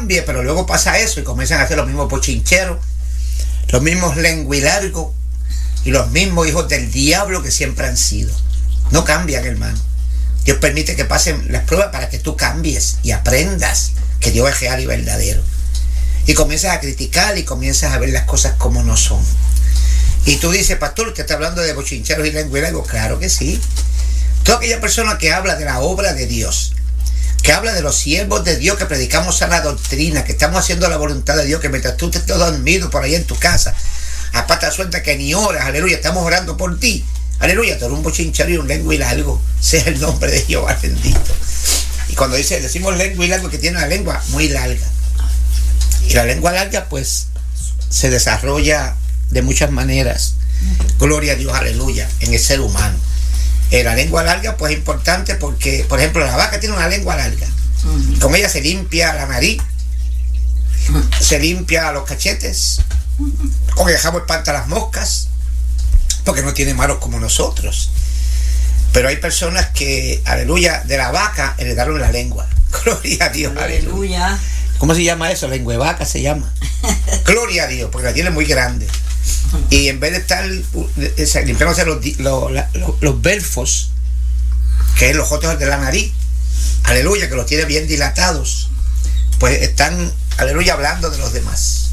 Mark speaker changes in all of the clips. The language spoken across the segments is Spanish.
Speaker 1: cambie, pero luego pasa eso y comienzan a hacer los mismos bochincheros, los mismos lenguilargos y los mismos hijos del diablo que siempre han sido. No cambian, hermano. Dios permite que pasen las pruebas para que tú cambies y aprendas que Dios es real y verdadero. Y comienzas a criticar y comienzas a ver las cosas como no son. Y tú dices, pastor, ¿usted está hablando de bochincheros y lenguilargos? Claro que sí. Toda aquella persona que habla de la obra de Dios, que habla de los siervos de Dios, que predicamos sana doctrina, que estamos haciendo la voluntad de Dios, que mientras tú estés dormido por ahí en tu casa, a pata suelta que ni oras, aleluya, estamos orando por ti, aleluya, tú eres un bochinchero y un lenguilargo, sea el nombre de Jehová bendito. Y cuando decimos lenguilargo, que tiene una lengua muy larga, y la lengua larga pues se desarrolla de muchas maneras, gloria a Dios, aleluya, en el ser humano. La lengua larga pues es importante porque, por ejemplo, la vaca tiene una lengua larga. Con ella se limpia la nariz, se limpia los cachetes, con el jabón espanta las moscas, porque no tiene manos como nosotros. Pero hay personas que, aleluya, de la vaca heredaron la lengua. Gloria a Dios, aleluya. ¿Cómo se llama eso? Lengua de vaca se llama. Gloria a Dios, porque la tiene muy grande. Y en vez de estar limpiándose los belfos, que es los otros de la nariz, aleluya, que los tiene bien dilatados, pues están, aleluya, hablando de los demás.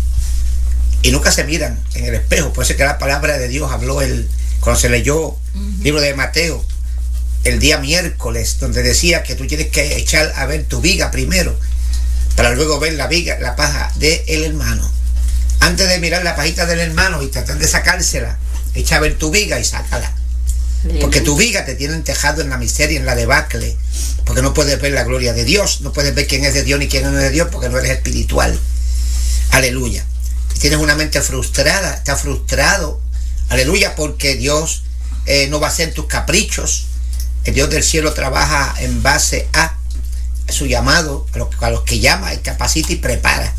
Speaker 1: Y nunca se miran en el espejo. Por eso que la palabra de Dios habló cuando se leyó el libro de Mateo, el día miércoles, donde decía que tú tienes que echar a ver tu viga primero, para luego ver la viga, la paja del hermano. Antes de mirar la pajita del hermano y tratar de sacársela, echa a ver tu viga y sácala. Porque tu viga te tiene tejado en la miseria, en la debacle, porque no puedes ver la gloria de Dios, no puedes ver quién es de Dios ni quién no es de Dios, porque no eres espiritual. Aleluya. Tienes una mente frustrada, estás frustrado, aleluya, porque Dios no va a hacer tus caprichos. El Dios del cielo trabaja en base a su llamado, a los que llama, capacita y prepara.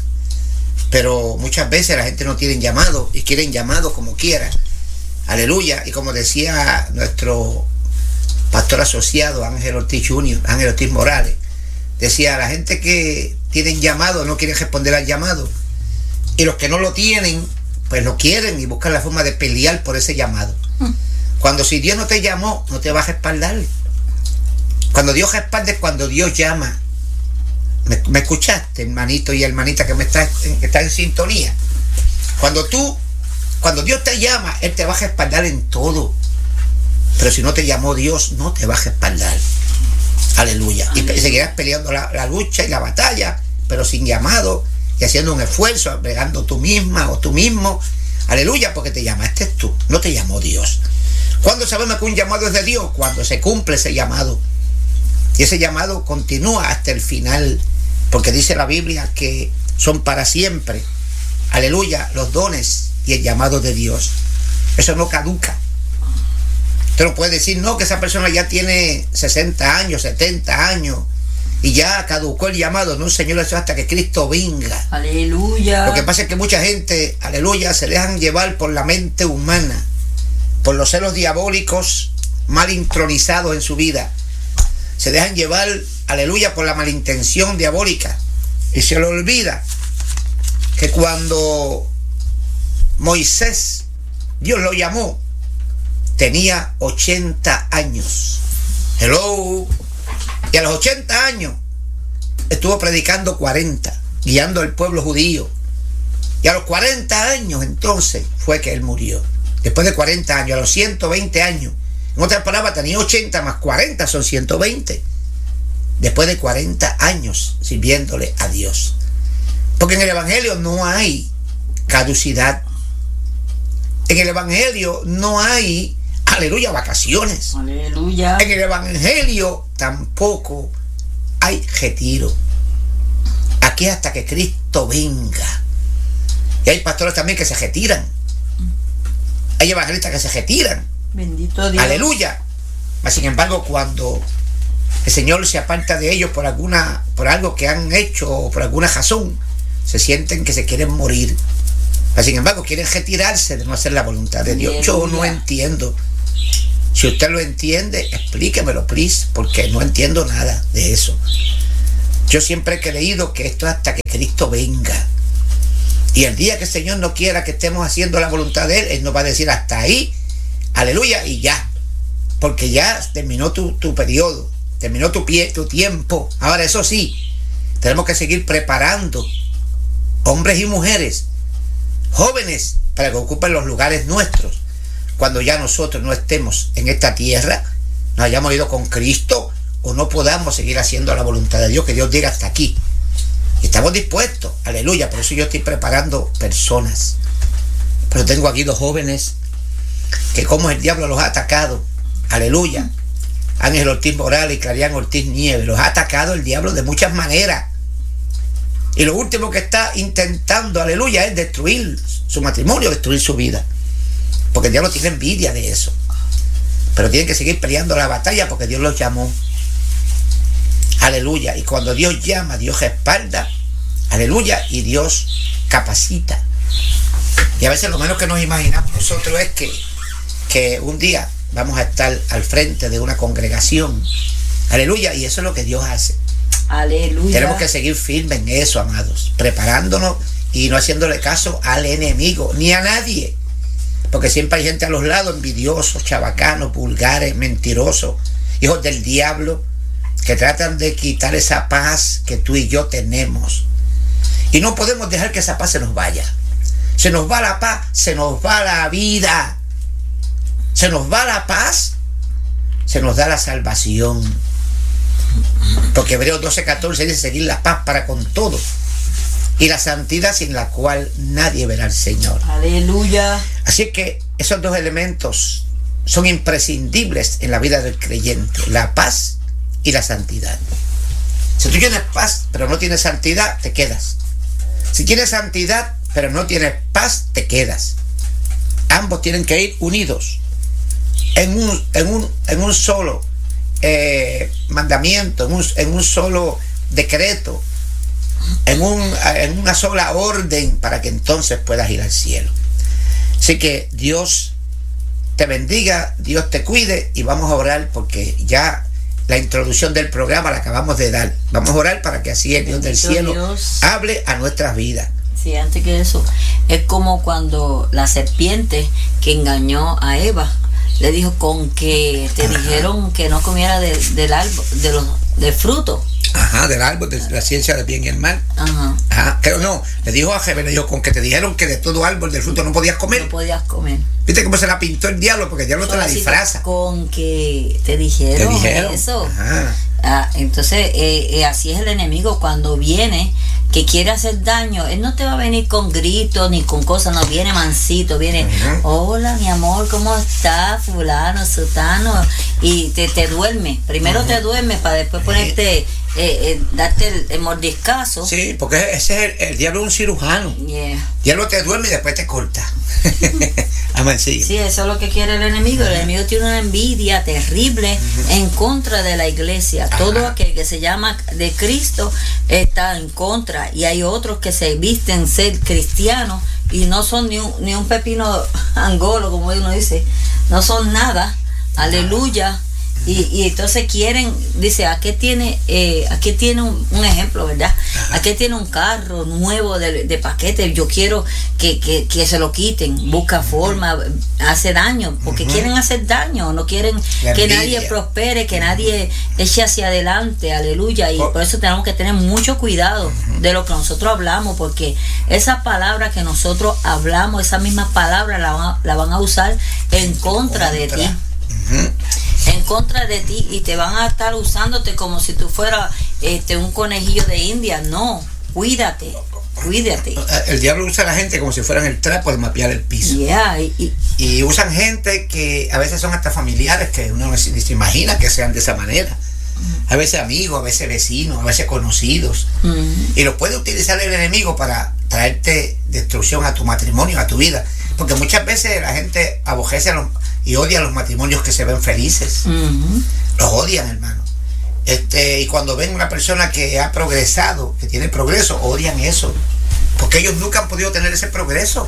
Speaker 1: Pero muchas veces la gente no tiene llamado y quieren llamado como quiera. Aleluya. Y como decía nuestro pastor asociado Ángel Ortiz Jr., Ángel Ortiz Morales, decía, la gente que tienen llamado no quieren responder al llamado. Y los que no lo tienen, pues lo quieren y buscan la forma de pelear por ese llamado. Cuando si Dios no te llamó, no te va a respaldar. Cuando Dios respalda es cuando Dios llama. ¿Me escuchaste, hermanito y hermanita que está en sintonía? Cuando Dios te llama, Él te va a respaldar en todo. Pero si no te llamó Dios, no te va a respaldar. Aleluya. Y seguirás peleando la lucha y la batalla, pero sin llamado y haciendo un esfuerzo, bregando tú misma o tú mismo. Aleluya, porque te llamaste tú, no te llamó Dios. ¿Cuándo sabemos que un llamado es de Dios? Cuando se cumple ese llamado. Y ese llamado continúa hasta el final, porque dice la Biblia que son para siempre, aleluya, los dones y el llamado de Dios. Eso no caduca. Usted no puede decir, no, que esa persona ya tiene 60 años, 70 años, y ya caducó el llamado. No, Señor, eso hasta que Cristo venga.
Speaker 2: Aleluya.
Speaker 1: Lo que pasa es que mucha gente, aleluya, se dejan llevar por la mente humana, por los celos diabólicos mal intronizados en su vida. Se dejan llevar, aleluya, por la malintención diabólica. Y se le olvida que cuando Moisés, Dios lo llamó, tenía 80 años. Hello. Y a los 80 años estuvo predicando 40, guiando al pueblo judío. Y a los 40 años entonces fue que él murió. Después de 40 años, a los 120 años. En otras palabras, tenía 80 más 40, son 120. Después de 40 años sirviéndole a Dios. Porque en el Evangelio no hay caducidad. En el Evangelio no hay, aleluya, vacaciones.
Speaker 2: Aleluya.
Speaker 1: En el Evangelio tampoco hay retiro. Aquí hasta que Cristo venga. Y hay pastores también que se retiran. Hay evangelistas que se retiran.
Speaker 2: Bendito Dios.
Speaker 1: Aleluya. Mas sin embargo, cuando el Señor se aparta de ellos por algo que han hecho o por alguna razón, se sienten que se quieren morir. Mas sin embargo, quieren retirarse de no hacer la voluntad de Dios.
Speaker 2: Aleluya.
Speaker 1: Yo no entiendo. Si usted lo entiende, explíquemelo, please, porque no entiendo nada de eso. Yo siempre he creído que esto es hasta que Cristo venga. Y el día que el Señor no quiera que estemos haciendo la voluntad de Él nos va a decir hasta ahí, aleluya, y ya. Porque ya terminó tu periodo, terminó tu tiempo. Ahora, eso sí, tenemos que seguir preparando hombres y mujeres, jóvenes, para que ocupen los lugares nuestros. Cuando ya nosotros no estemos en esta tierra, nos hayamos ido con Cristo o no podamos seguir haciendo la voluntad de Dios, que Dios diga hasta aquí. Y estamos dispuestos, aleluya. Por eso yo estoy preparando personas. Pero tengo aquí 2 jóvenes que como el diablo los ha atacado, aleluya. Ángel Ortiz Morales y Clarián Ortiz Nieves, los ha atacado el diablo de muchas maneras. Y lo último que está intentando, aleluya, es destruir su matrimonio, destruir su vida. Porque el diablo tiene envidia de eso. Pero tienen que seguir peleando la batalla porque Dios los llamó. Aleluya. Y cuando Dios llama, Dios respalda. Aleluya. Y Dios capacita. Y a veces lo menos que nos imaginamos nosotros es que un día vamos a estar al frente de una congregación. Aleluya. Y eso es lo que Dios hace.
Speaker 2: Aleluya.
Speaker 1: Tenemos que seguir firmes en eso, amados. Preparándonos y no haciéndole caso al enemigo, ni a nadie. Porque siempre hay gente a los lados, envidiosos, chabacanos, vulgares, mentirosos, hijos del diablo, que tratan de quitar esa paz que tú y yo tenemos. Y no podemos dejar que esa paz se nos vaya. Se nos va la paz, se nos va la vida. Se nos va la paz, se nos da la salvación. Porque Hebreos 12:14 dice seguir la paz para con todos y la santidad sin la cual nadie verá al Señor.
Speaker 2: Aleluya.
Speaker 1: Así que esos 2 elementos son imprescindibles en la vida del creyente: la paz y la santidad. Si tú tienes paz pero no tienes santidad, te quedas. Si tienes santidad pero no tienes paz, te quedas. Ambos tienen que ir unidos en un solo mandamiento, en un solo decreto, en una sola orden, para que entonces puedas ir al cielo. Así que Dios te bendiga, Dios te cuide, y vamos a orar porque ya la introducción del programa la acabamos de dar. Vamos a orar para que así el Dios del cielo hable a nuestras vidas.
Speaker 2: Sí, antes que eso, es como cuando la serpiente que engañó a Eva le dijo con que te dijeron que no comiera del árbol, del fruto.
Speaker 1: Ajá, del árbol de la ciencia del bien y el mal.
Speaker 2: Ajá.
Speaker 1: Ajá, pero no, le dijo a Jebe, le dijo con que te dijeron que de todo árbol del fruto no podías comer.
Speaker 2: No podías comer.
Speaker 1: ¿Viste cómo se la pintó el diablo? Porque el diablo te la disfraza.
Speaker 2: Con que te dijeron eso.
Speaker 1: Ajá.
Speaker 2: Entonces, así es el enemigo cuando viene, que quiere hacer daño. Él no te va a venir con gritos ni con cosas, no, viene mansito, viene, hola mi amor, ¿cómo estás? Fulano, sutano, y te duerme. Primero te duerme para después ponerte, darte el mordiscazo.
Speaker 1: Sí, porque ese es el diablo, es un cirujano.
Speaker 2: Yeah.
Speaker 1: El diablo te duerme y después te corta. Amén, sigue.
Speaker 2: Sí, eso es lo que quiere el enemigo. El enemigo tiene una envidia terrible en contra de la iglesia. Todo aquel que se llama de Cristo está en contra. Y hay otros que se visten ser cristianos y no son ni un pepino angolo, como uno dice. No son nada. Aleluya. Y entonces quieren, dice, aquí tiene un ejemplo, ¿verdad? Aquí tiene un carro nuevo de paquete, yo quiero que se lo quiten, busca forma, hace daño, porque quieren hacer daño, no quieren que nadie prospere, que nadie eche hacia adelante, aleluya, y por eso tenemos que tener mucho cuidado de lo que nosotros hablamos, porque esa palabra que nosotros hablamos, esa misma palabra la van a usar en contra de ti. En contra de ti, y te van a estar usándote como si tú fueras un conejillo de India. No, cuídate.
Speaker 1: El diablo usa a la gente como si fueran el trapo de mapear el piso.
Speaker 2: Yeah,
Speaker 1: y usan gente que a veces son hasta familiares, que uno ni se imagina que sean de esa manera. A veces amigos, a veces vecinos, a veces conocidos. Y lo puede utilizar el enemigo para traerte destrucción a tu matrimonio, a tu vida. Porque muchas veces la gente abojece y odia los matrimonios que se ven felices. Los odian, hermano. Y cuando ven una persona que ha progresado, que tiene progreso, odian eso. Porque ellos nunca han podido tener ese progreso.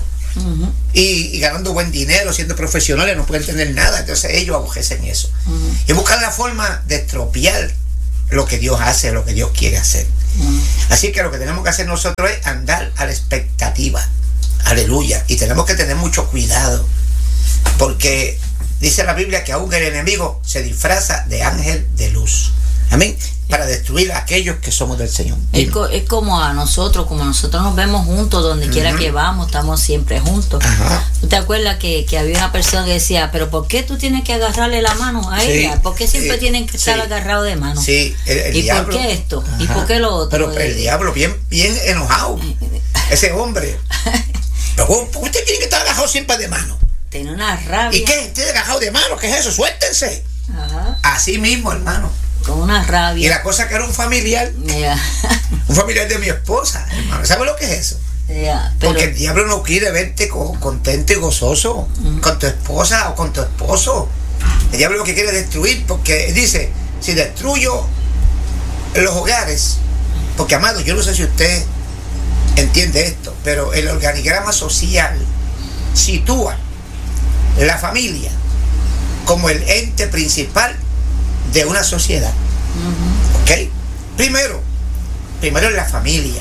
Speaker 1: Y ganando buen dinero, siendo profesionales, no pueden tener nada. Entonces ellos abojecen eso. Y buscan la forma de estropear lo que Dios hace, lo que Dios quiere hacer. Así que lo que tenemos que hacer nosotros es andar a la expectativa. Aleluya. Y tenemos que tener mucho cuidado, porque dice la Biblia que aún el enemigo se disfraza de ángel de luz. Amén. Para destruir a aquellos que somos del Señor.
Speaker 2: Es como nosotros nos vemos juntos donde quiera que vamos, estamos siempre juntos. ¿Tú te acuerdas que había una persona que decía, pero ¿por qué tú tienes que agarrarle la mano a ella? ¿Por qué siempre tienen que estar agarrados de mano?
Speaker 1: Sí, el
Speaker 2: ¿Y
Speaker 1: diablo,
Speaker 2: por qué esto? ¿Y por qué lo otro?
Speaker 1: Pero el diablo bien enojado, ese hombre. Pero usted tiene que estar agajado siempre de mano.
Speaker 2: Tiene una rabia.
Speaker 1: ¿Y qué? ¿Usted agajado de mano? ¿Qué es eso? Suéltense. Así mismo, hermano.
Speaker 2: Con una rabia.
Speaker 1: Y la cosa que era un familiar. Un familiar de mi esposa, hermano. ¿Sabe lo que es eso? Pero porque el diablo no quiere verte contento y gozoso con tu esposa o con tu esposo. El diablo lo que quiere es destruir, porque dice, si destruyo los hogares, porque amado, yo no sé si usted entiende esto, pero el organigrama social sitúa la familia como el ente principal de una sociedad. ¿Ok? Primero es la familia.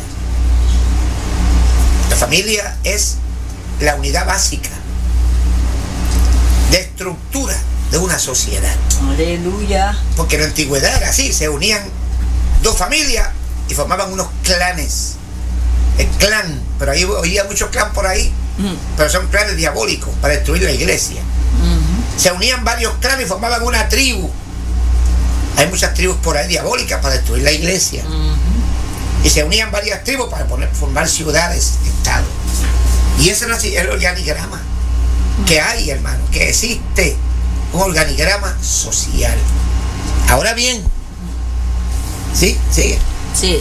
Speaker 1: La familia es la unidad básica de estructura de una sociedad.
Speaker 2: Aleluya.
Speaker 1: Porque en la antigüedad era así, se unían dos familias y formaban unos clanes. El clan, pero ahí oía muchos clan por ahí, pero son clanes diabólicos para destruir la iglesia. Se unían varios clanes y formaban una tribu. Hay muchas tribus por ahí diabólicas para destruir la iglesia. Y se unían varias tribus para formar ciudades, estados. Y ese es el organigrama que hay, hermano, que existe un organigrama social. Ahora bien, ¿sí? Sigue.
Speaker 2: Sí,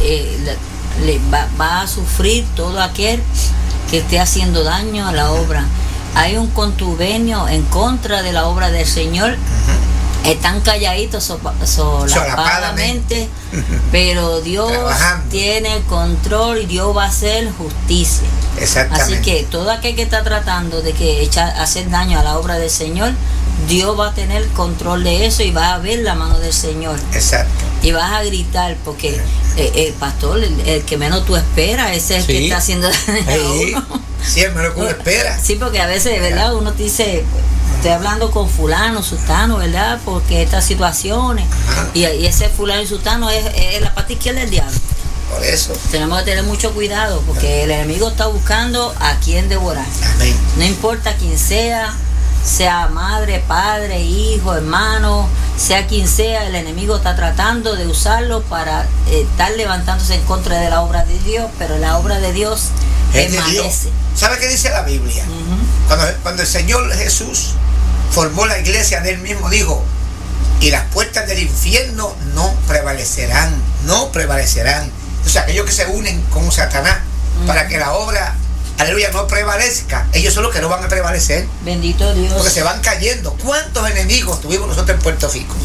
Speaker 2: va a sufrir todo aquel que esté haciendo daño a la obra. Hay un contubernio en contra de la obra del Señor. Están calladitos solapadamente, pero Dios tiene el control y Dios va a hacer justicia.
Speaker 1: Exactamente.
Speaker 2: Así que todo aquel que está tratando de hacer daño a la obra del Señor, Dios va a tener control de eso y va a ver la mano del Señor.
Speaker 1: Exacto.
Speaker 2: Y vas a gritar, porque el pastor, el que menos tú esperas, ese es el que está haciendo daño a uno.
Speaker 1: Sí, el menos que uno espera.
Speaker 2: Sí, porque a veces, ¿verdad? Uno te dice, estoy hablando con fulano, sutano, ¿verdad? Porque estas situaciones, y ese fulano y sutano es la parte izquierda del diablo.
Speaker 1: Por eso
Speaker 2: tenemos que tener mucho cuidado, porque el enemigo está buscando a quien devorar.
Speaker 1: Amén.
Speaker 2: No importa quién sea madre, padre, hijo, hermano, sea quien sea, el enemigo está tratando de usarlo para estar levantándose en contra de la obra de Dios, pero la obra de Dios permanece.
Speaker 1: ¿Sabe qué dice la Biblia? Cuando el Señor Jesús formó la iglesia de él mismo, dijo, y las puertas del infierno no prevalecerán. O sea, aquellos que se unen con Satanás para que la obra, aleluya, no prevalezca, ellos son los que no van a prevalecer.
Speaker 2: Bendito Dios.
Speaker 1: Porque se van cayendo. ¿Cuántos enemigos tuvimos nosotros en Puerto Rico?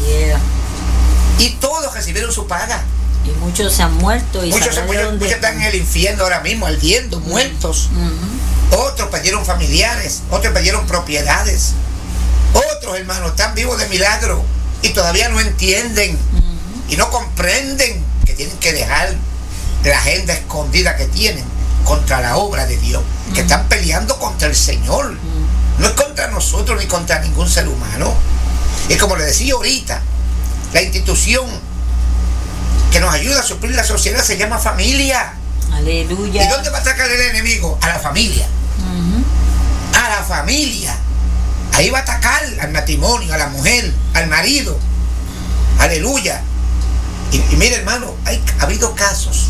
Speaker 1: Y todos recibieron su paga.
Speaker 2: Y muchos se han muerto. Y
Speaker 1: muchos están en el infierno ahora mismo, ardiendo, muertos. Otros perdieron familiares, otros perdieron propiedades. Otros, hermanos, están vivos de milagro y todavía no entienden y no comprenden que tienen que dejar la agenda escondida que tienen contra la obra de Dios, que están peleando contra el Señor. No es contra nosotros ni contra ningún ser humano. Y como le decía ahorita, la institución que nos ayuda a suplir la sociedad se llama familia.
Speaker 2: Aleluya.
Speaker 1: ¿Y dónde va a atacar el enemigo? A la familia. A la familia. Ahí va a atacar al matrimonio, a la mujer, al marido. Aleluya. Y mire, hermano, ha habido casos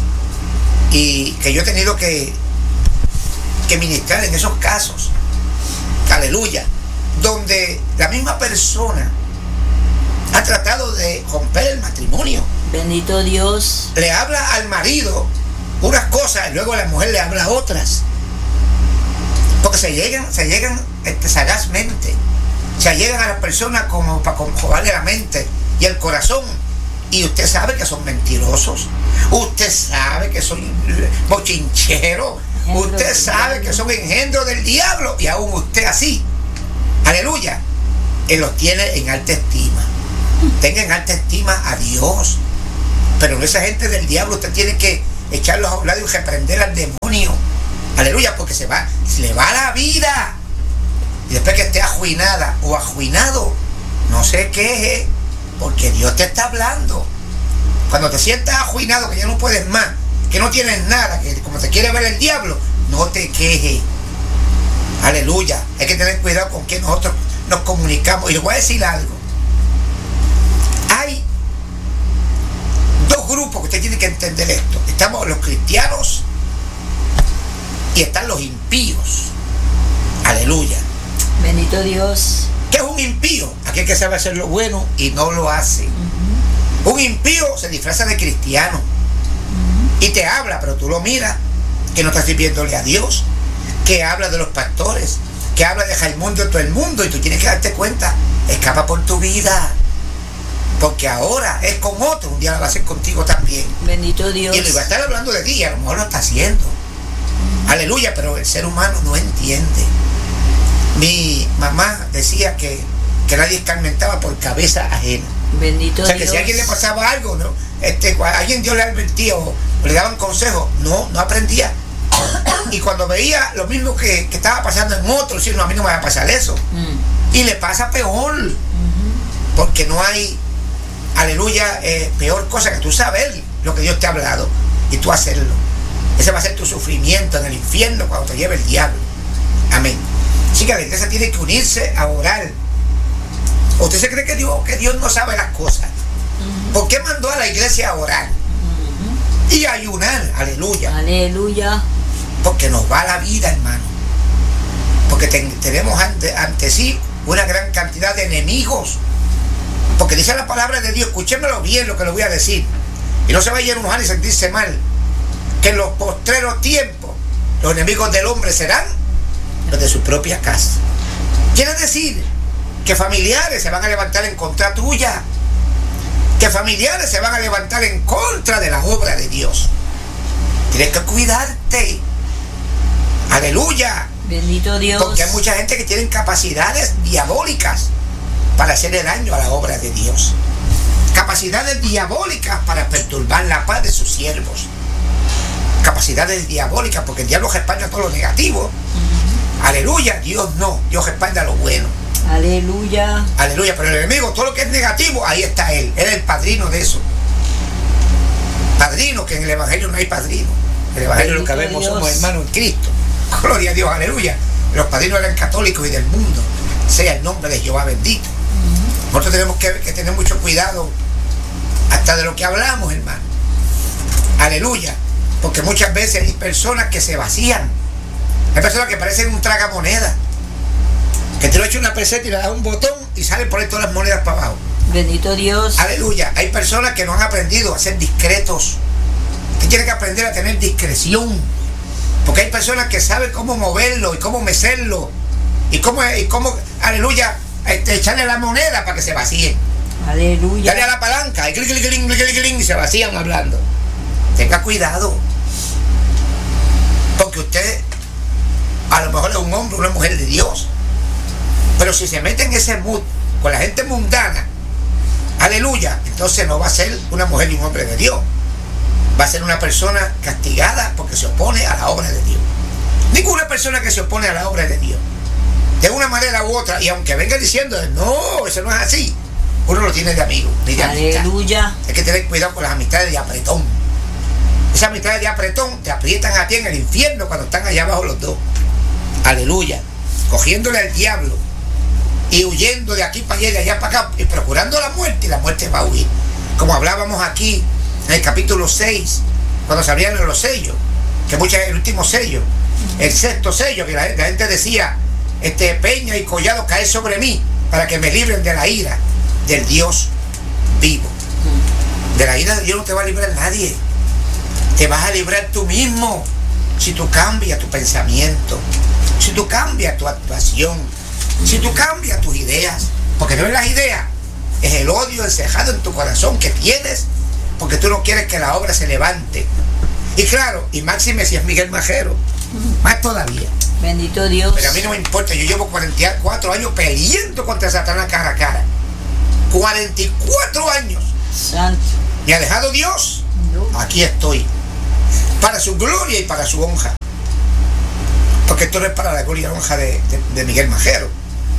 Speaker 1: y que yo he tenido que ministrar en esos casos. Aleluya. Donde la misma persona ha tratado de romper el matrimonio.
Speaker 2: Bendito Dios.
Speaker 1: Le habla al marido unas cosas y luego la mujer le habla otras. Porque se llegan sagazmente. Se llegan a las personas como para conjugarle la mente y el corazón. Y usted sabe que son mentirosos. Usted sabe que son bochincheros. Usted sabe que son engendros del diablo. Y aún usted así, aleluya, Él los tiene en alta estima. Tenga en alta estima a Dios. Pero esa gente del diablo usted tiene que echarlos a un lado y reprender al demonio. Aleluya, porque se le va la vida. Y después que esté ajuinada o ajuinado, no se queje, porque Dios te está hablando. Cuando te sientas ajuinado, que ya no puedes más, que no tienes nada, que como te quiere ver el diablo, no te quejes. Aleluya. Hay que tener cuidado con que nosotros nos comunicamos. Y les voy a decir algo. Hay dos grupos que usted tiene que entender esto. Estamos los cristianos y están los impíos. Aleluya.
Speaker 2: Bendito Dios.
Speaker 1: ¿Qué es un impío? Aquel que sabe hacer lo bueno y no lo hace. Un impío se disfraza de cristiano y te habla, pero tú lo miras, que no está sirviéndole a Dios, que habla de los pastores, que habla de Raimundo y todo el mundo, y tú tienes que darte cuenta. Escapa por tu vida, porque ahora es con otro, un día lo va a hacer contigo también.
Speaker 2: Bendito Dios.
Speaker 1: Y le va a estar hablando de ti, y a lo mejor lo está haciendo. Aleluya, pero el ser humano no entiende. Mi mamá decía que nadie escarmentaba por cabeza ajena.
Speaker 2: Bendito Dios.
Speaker 1: O sea, que si a alguien le pasaba algo, ¿no? A alguien Dios le advertía o le daban consejos, no aprendía. Y cuando veía lo mismo que estaba pasando en otros, decía, no, a mí no me va a pasar eso. Y le pasa peor. Porque no hay, aleluya, peor cosa que tú saber lo que Dios te ha hablado y tú hacerlo. Ese va a ser tu sufrimiento en el infierno cuando te lleve el diablo. Amén. Así que la iglesia tiene que unirse a orar. ¿Usted se cree que Dios no sabe las cosas? ¿Por qué mandó a la iglesia a orar? Y a ayunar, aleluya.
Speaker 2: Aleluya.
Speaker 1: Porque nos va la vida, hermano. Porque tenemos ante sí una gran cantidad de enemigos. Porque dice la palabra de Dios, escúchenmelo bien lo que les voy a decir. Y no se vayan a enojar y sentirse mal. Que en los postreros tiempos, los enemigos del hombre serán los de su propia casa. Quiere decir que familiares se van a levantar en contra tuya, que familiares se van a levantar en contra de la obra de Dios. Tienes que cuidarte. Aleluya.
Speaker 2: Bendito Dios.
Speaker 1: Porque hay mucha gente que tiene capacidades diabólicas para hacerle daño a la obra de Dios. Capacidades diabólicas para perturbar la paz de sus siervos. Capacidades diabólicas, porque el diablo respalda todo lo negativo. Aleluya, Dios no, Dios respalda lo bueno.
Speaker 2: Aleluya.
Speaker 1: Aleluya, pero el enemigo, todo lo que es negativo, ahí está él es el padrino de eso. Padrino, que en el evangelio no hay padrino. En el evangelio lo que vemos somos hermanos en Cristo. Gloria a Dios, aleluya. Los padrinos eran católicos y del mundo. Sea el nombre de Jehová bendito. Nosotros tenemos que tener mucho cuidado hasta de lo que hablamos, hermano. Aleluya. Porque muchas veces hay personas que se vacían. Hay personas que parecen un tragamoneda, que te lo echa una peseta y le das un botón y salen por ahí todas las monedas para abajo.
Speaker 2: Bendito Dios.
Speaker 1: Aleluya. Hay personas que no han aprendido a ser discretos. Usted tiene que aprender a tener discreción. Porque hay personas que saben cómo moverlo y cómo mecerlo. Y cómo aleluya, echarle la moneda para que se vacíen.
Speaker 2: Aleluya.
Speaker 1: Dale a la palanca y clic, y se vacían hablando. Tenga cuidado. Porque usted a lo mejor es un hombre o una mujer de Dios. Pero si se mete en ese mood con la gente mundana, aleluya, entonces no va a ser una mujer y un hombre de Dios. Va a ser una persona castigada porque se opone a la obra de Dios. Ninguna persona que se opone a la obra de Dios, de una manera u otra, y aunque venga diciendo, no, eso no es así, uno lo tiene de amigo, ni de amistad.
Speaker 2: Aleluya.
Speaker 1: Hay que tener cuidado con las amistades de apretón. Esas amistades de apretón te aprietan a ti en el infierno cuando están allá abajo los dos. Aleluya. Cogiéndole al diablo y huyendo de aquí para allá y de allá para acá y procurando la muerte, y la muerte va a huir. Como hablábamos aquí en el capítulo 6, cuando se abrían los sellos, que el último sello, el sexto sello, que la gente decía, peña y collado cae sobre mí para que me libren de la ira del Dios vivo. De la ira de Dios no te va a librar nadie. Te vas a librar tú mismo si tú cambias tu pensamiento, si tú cambias tu actuación, si tú cambias tus ideas. Porque no es las ideas, es el odio encejado en tu corazón que tienes porque tú no quieres que la obra se levante. Y claro, y máxime si es Miguel Majero, más todavía.
Speaker 2: Bendito Dios.
Speaker 1: Pero a mí no me importa, yo llevo 44 años peleando contra Satanás cara a cara. 44 años.
Speaker 2: Santo.
Speaker 1: ¿Me ha dejado Dios?
Speaker 2: No.
Speaker 1: Aquí estoy. Para su gloria y para su honra. Porque esto no es para la gloria y la honra de Miguel Majero.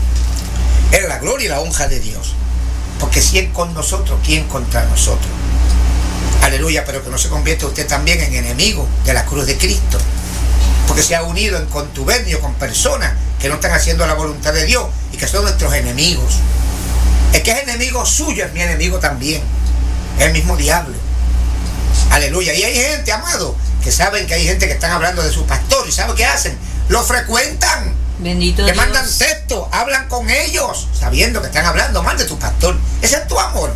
Speaker 1: Es la gloria y la honra de Dios. Porque si Él con nosotros, ¿quién contra nosotros? Aleluya, pero que no se convierta usted también en enemigo de la cruz de Cristo. Porque se ha unido en contubernio con personas que no están haciendo la voluntad de Dios y que son nuestros enemigos. El que es enemigo suyo es mi enemigo también. Es el mismo diablo. Aleluya. Y hay gente, amado, que saben que hay gente que están hablando de su pastor y ¿saben qué hacen? Lo frecuentan.
Speaker 2: Bendito
Speaker 1: Le
Speaker 2: Dios.
Speaker 1: mandan textos, hablan con ellos, sabiendo que están hablando mal de tu pastor. Ese es tu amor.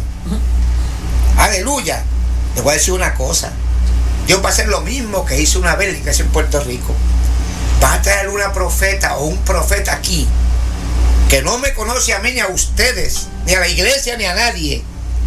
Speaker 1: Aleluya. Les voy a decir una cosa. Dios va a hacer lo mismo que hizo una vez la iglesia en Puerto Rico. Va a traer una profeta o un profeta aquí que no me conoce a mí ni a ustedes, ni a la iglesia, ni a nadie.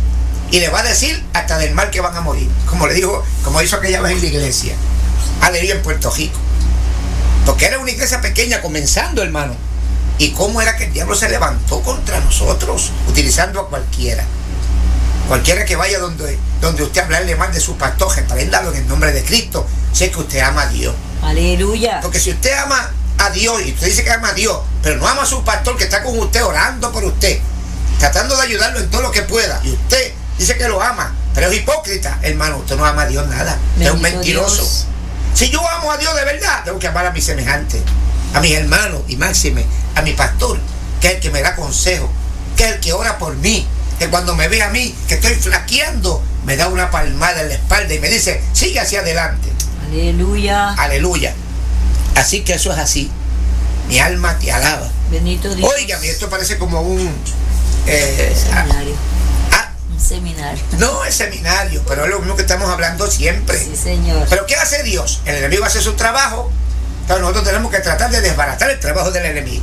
Speaker 1: Y le va a decir hasta del mal que van a morir. Como le dijo, como hizo aquella vez en la iglesia. Aleluya, en Puerto Rico. Porque era una iglesia pequeña comenzando, hermano. Y cómo era que el diablo se levantó contra nosotros, utilizando a cualquiera. Cualquiera que vaya donde usted hablarle mal de su pastor, repréndalo en el nombre de Cristo. Sé que usted ama a Dios.
Speaker 2: Aleluya.
Speaker 1: Porque si usted ama a Dios y usted dice que ama a Dios, pero no ama a su pastor que está con usted, orando por usted, tratando de ayudarlo en todo lo que pueda, y usted dice que lo ama, pero es hipócrita, hermano, usted no ama a Dios nada. Usted es un mentiroso.
Speaker 2: Dios.
Speaker 1: Si yo amo a Dios de verdad, tengo que amar a mis semejantes, a mis hermanos y máxime, a mi pastor, que es el que me da consejo, que es el que ora por mí, que cuando me ve a mí, que estoy flaqueando, me da una palmada en la espalda y me dice, sigue hacia adelante.
Speaker 2: Aleluya.
Speaker 1: Aleluya. Así que eso es así. Mi alma te alaba.
Speaker 2: Bendito Dios.
Speaker 1: Óigame, esto parece como un
Speaker 2: seminario. Un seminario.
Speaker 1: No es seminario, pero es lo mismo que estamos hablando siempre.
Speaker 2: Sí, Señor.
Speaker 1: Pero ¿qué hace Dios? El enemigo hace su trabajo, pero nosotros tenemos que tratar de desbaratar el trabajo del enemigo.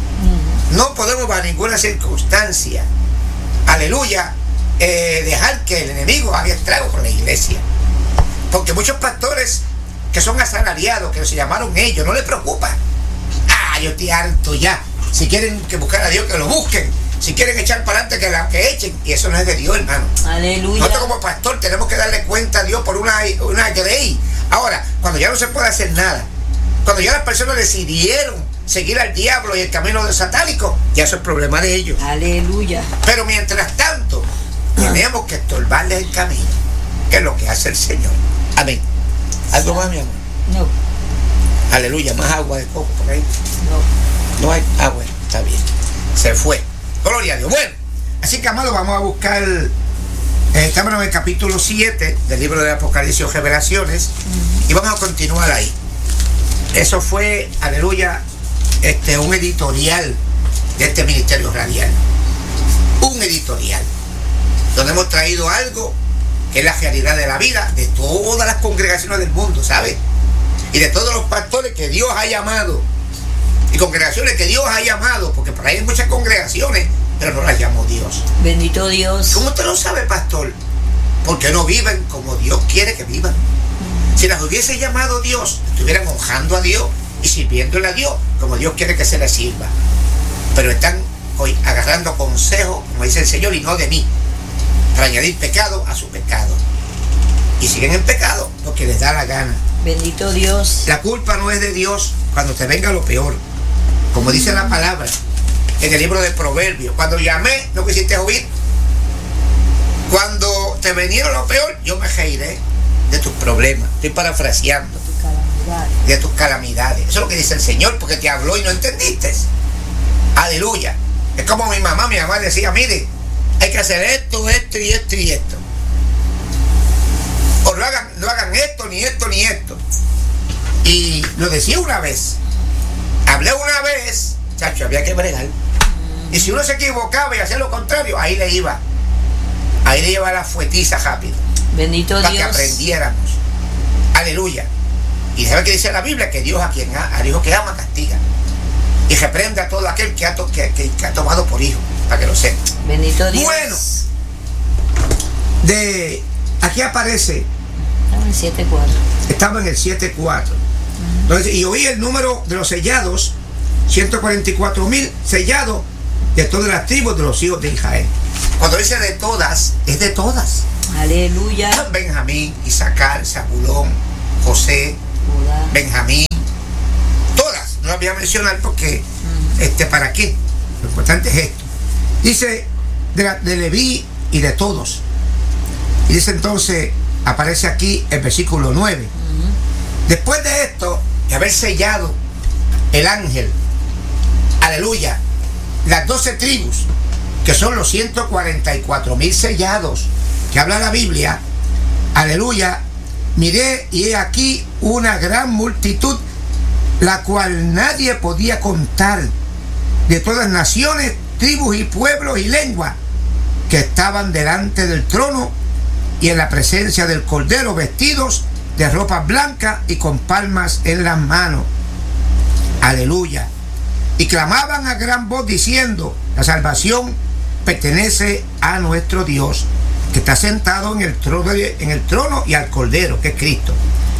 Speaker 1: No podemos bajo ninguna circunstancia, aleluya, dejar que el enemigo haga estrago con la iglesia. Porque muchos pastores que son asalariados, que se llamaron ellos, no les preocupa. Yo estoy harto ya. Si quieren que buscar a Dios, que lo busquen. Si quieren echar para adelante, que echen. Y eso no es de Dios, hermano.
Speaker 2: Aleluya.
Speaker 1: Nosotros como pastor tenemos que darle cuenta a Dios por una ley. Ahora, cuando ya no se puede hacer nada, cuando ya las personas decidieron seguir al diablo y el camino del satánico, ya eso es problema de ellos.
Speaker 2: Aleluya.
Speaker 1: Pero mientras tanto, tenemos que estorbarles el camino, que es lo que hace el Señor. Amén. ¿Algo más, mi amor?
Speaker 2: No.
Speaker 1: Aleluya, más agua de coco por ahí.
Speaker 2: No.
Speaker 1: No hay. Bueno, está bien. Se fue. Gloria a Dios. Bueno, así que, amado, vamos a buscar. Estamos en el capítulo 7 del libro de Apocalipsis o Revelaciones. Y vamos a continuar ahí. Eso fue, aleluya, un editorial de este ministerio radial. Un editorial. Donde hemos traído algo que es la realidad de la vida de todas las congregaciones del mundo, ¿sabes? Y de todos los pastores que Dios ha llamado. Y congregaciones que Dios ha llamado, porque por ahí hay muchas congregaciones, pero no las llamó Dios.
Speaker 2: Bendito Dios.
Speaker 1: ¿Cómo usted lo sabe, pastor? Porque no viven como Dios quiere que vivan. Si las hubiese llamado Dios, estuvieran honrando a Dios y sirviéndole a Dios como Dios quiere que se les sirva. Pero están hoy agarrando consejo, como dice el Señor, y no de mí, para añadir pecado a su pecado. Y siguen en pecado porque les da la gana.
Speaker 2: Bendito Dios.
Speaker 1: La culpa no es de Dios cuando te venga lo peor. Como dice la palabra en el libro de Proverbios, cuando llamé, no quisiste oír. Cuando te vinieron lo peor, yo me reiré de tus problemas. Estoy parafraseando. De tus calamidades. Eso es lo que dice el Señor, porque te habló y no entendiste. Aleluya. Es como mi mamá decía, mire, hay que hacer esto, esto y esto y esto. O no hagan esto, ni esto, ni esto. Y lo decía una vez. Hablé una vez, chacho, había que bregar. Y si uno se equivocaba y hacía lo contrario, ahí le iba. Ahí le iba la fuetiza rápido.
Speaker 2: Bendito
Speaker 1: para
Speaker 2: Dios.
Speaker 1: Que aprendiéramos. Aleluya. Y sabe que dice la Biblia que Dios al hijo que ama castiga. Y reprende a todo aquel que ha tomado por hijo, para que lo sepa.
Speaker 2: Bendito Dios.
Speaker 1: Bueno, aquí aparece. Estaba en el 7.4. Entonces, y oí el número de los sellados, 144,000 sellados de todas las tribus de los hijos de Israel. Cuando dice de todas, es de todas.
Speaker 2: Aleluya.
Speaker 1: Benjamín, Isaacar, Zabulón, José,
Speaker 2: Judá.
Speaker 1: Benjamín, todas. No las voy a mencionar porque, ¿para qué? Lo importante es esto. Dice de Leví y de todos. Y dice entonces, aparece aquí el versículo 9. Después de esto, de haber sellado el ángel, aleluya, las 12 tribus, que son los 144,000 sellados que habla la Biblia, aleluya, miré y he aquí una gran multitud, la cual nadie podía contar, de todas naciones, tribus y pueblos y lenguas, que estaban delante del trono y en la presencia del Cordero, vestidos de ropa blanca y con palmas en las manos. Aleluya. Y clamaban a gran voz diciendo: la salvación pertenece a nuestro Dios, que está sentado en el trono y al Cordero, que es Cristo.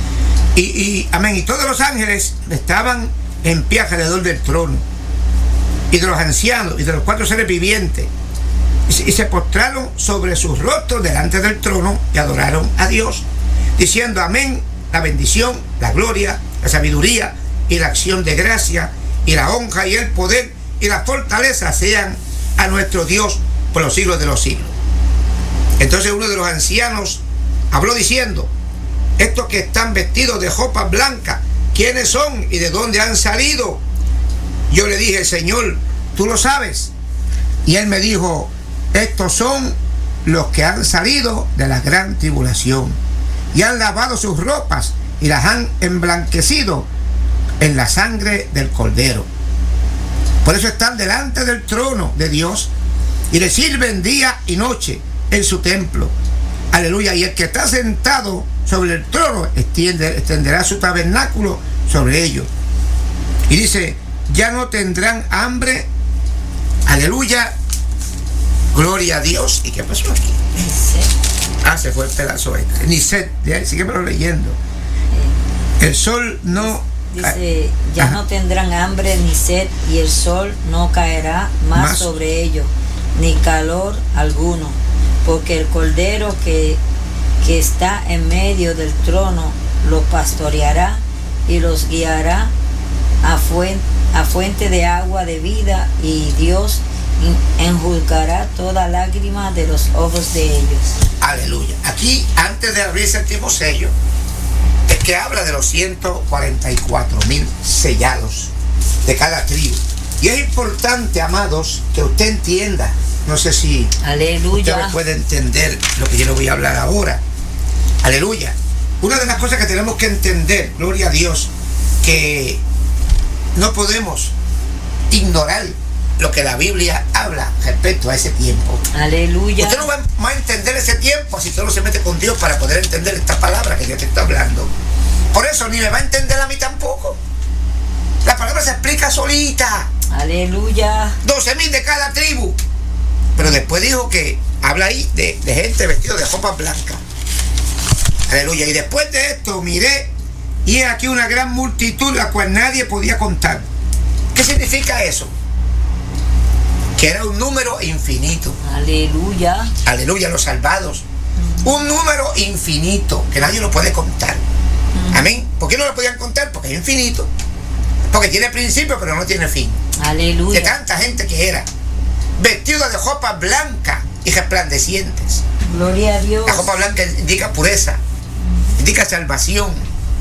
Speaker 1: Amén. Y todos los ángeles estaban en pie alrededor del trono, y de los ancianos y de los 4 seres vivientes, y se postraron sobre sus rostros delante del trono y adoraron a Dios, diciendo: amén, la bendición, la gloria, la sabiduría y la acción de gracia y la honra y el poder y la fortaleza sean a nuestro Dios por los siglos de los siglos. Entonces uno de los ancianos habló diciendo: estos que están vestidos de ropa blanca, ¿quiénes son y de dónde han salido? Yo le dije: Señor, tú lo sabes. Y él me dijo: estos son los que han salido de la gran tribulación y han lavado sus ropas y las han emblanquecido en la sangre del Cordero. Por eso están delante del trono de Dios y le sirven día y noche en su templo. Aleluya. Y el que está sentado sobre el trono extenderá su tabernáculo sobre ellos. Y dice: ya no tendrán hambre. Aleluya. Gloria a Dios. ¿Y qué pasó aquí? Se fue el pedazo este. Ni sed. Síguemelo leyendo. El sol no...
Speaker 2: Dice: ya no tendrán hambre ni sed, y el sol no caerá más sobre ellos, ni calor alguno, porque el Cordero que está en medio del trono los pastoreará y los guiará a fuente de agua de vida, y Dios enjugará toda lágrima de los ojos de ellos.
Speaker 1: Aleluya. Aquí, antes de abrir el séptimo sello, es que habla de los 144,000 sellados de cada tribu. Y es importante, amados, que usted entienda. No sé si
Speaker 2: aleluya,
Speaker 1: usted puede entender lo que yo le voy a hablar ahora. Aleluya. Una de las cosas que tenemos que entender, gloria a Dios, que no podemos ignorar lo que la Biblia habla respecto a ese tiempo.
Speaker 2: Aleluya.
Speaker 1: Usted no va a entender ese tiempo si usted no se mete con Dios para poder entender esta palabra que Dios te está hablando. Por eso ni me va a entender a mí tampoco. La palabra se explica solita.
Speaker 2: Aleluya.
Speaker 1: 12,000 de cada tribu. Pero después dijo que habla ahí de gente vestida de ropa blanca. Aleluya. Y después de esto miré y he aquí una gran multitud, la cual nadie podía contar. ¿Qué significa eso? Que era un número infinito.
Speaker 2: Aleluya.
Speaker 1: Aleluya, los salvados. Un número infinito que nadie lo puede contar. Amén. ¿Por qué no lo podían contar? Porque es infinito. Porque tiene principio, pero no tiene fin.
Speaker 2: Aleluya.
Speaker 1: De tanta gente que era. Vestido de ropa blanca y resplandecientes.
Speaker 2: Gloria a Dios.
Speaker 1: La ropa blanca indica pureza, indica salvación,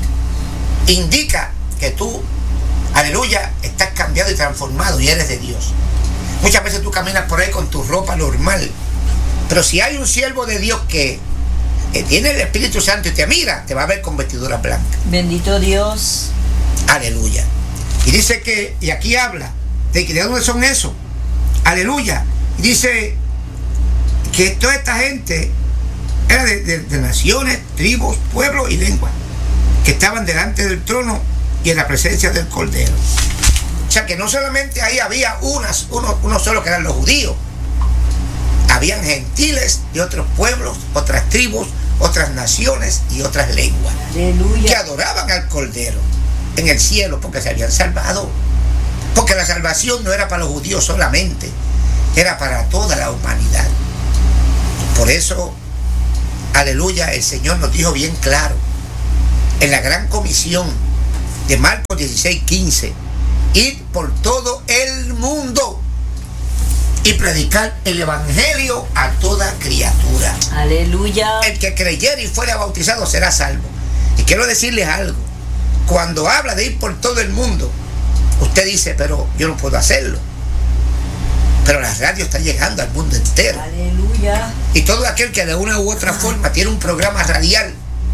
Speaker 1: indica que tú, aleluya, estás cambiado y transformado y eres de Dios. Muchas veces tú caminas por ahí con tu ropa normal, pero si hay un siervo de Dios que tiene el Espíritu Santo y te mira, te va a ver con vestidura blanca.
Speaker 2: Bendito Dios.
Speaker 1: Aleluya. Y dice que, y aquí habla de dónde son esos. Aleluya. Y dice que toda esta gente era de naciones, tribus, pueblos y lenguas, que estaban delante del trono y en la presencia del Cordero. O sea que no solamente ahí había uno solo que eran los judíos. Habían gentiles de otros pueblos, otras tribus, otras naciones y otras lenguas.
Speaker 2: Aleluya.
Speaker 1: Que adoraban al Cordero en el cielo porque se habían salvado. Porque la salvación no era para los judíos solamente, era para toda la humanidad. Por eso aleluya, el Señor nos dijo bien claro en la gran comisión de Marcos 16:15, ir por todo el mundo y predicar el evangelio a toda criatura.
Speaker 2: Aleluya.
Speaker 1: El que creyere y fuera bautizado será salvo. Y quiero decirles algo, cuando habla de ir por todo el mundo, usted dice, pero yo no puedo hacerlo. Pero la radio está llegando al mundo entero.
Speaker 2: Aleluya.
Speaker 1: Y todo aquel que de una u otra forma tiene un programa radial,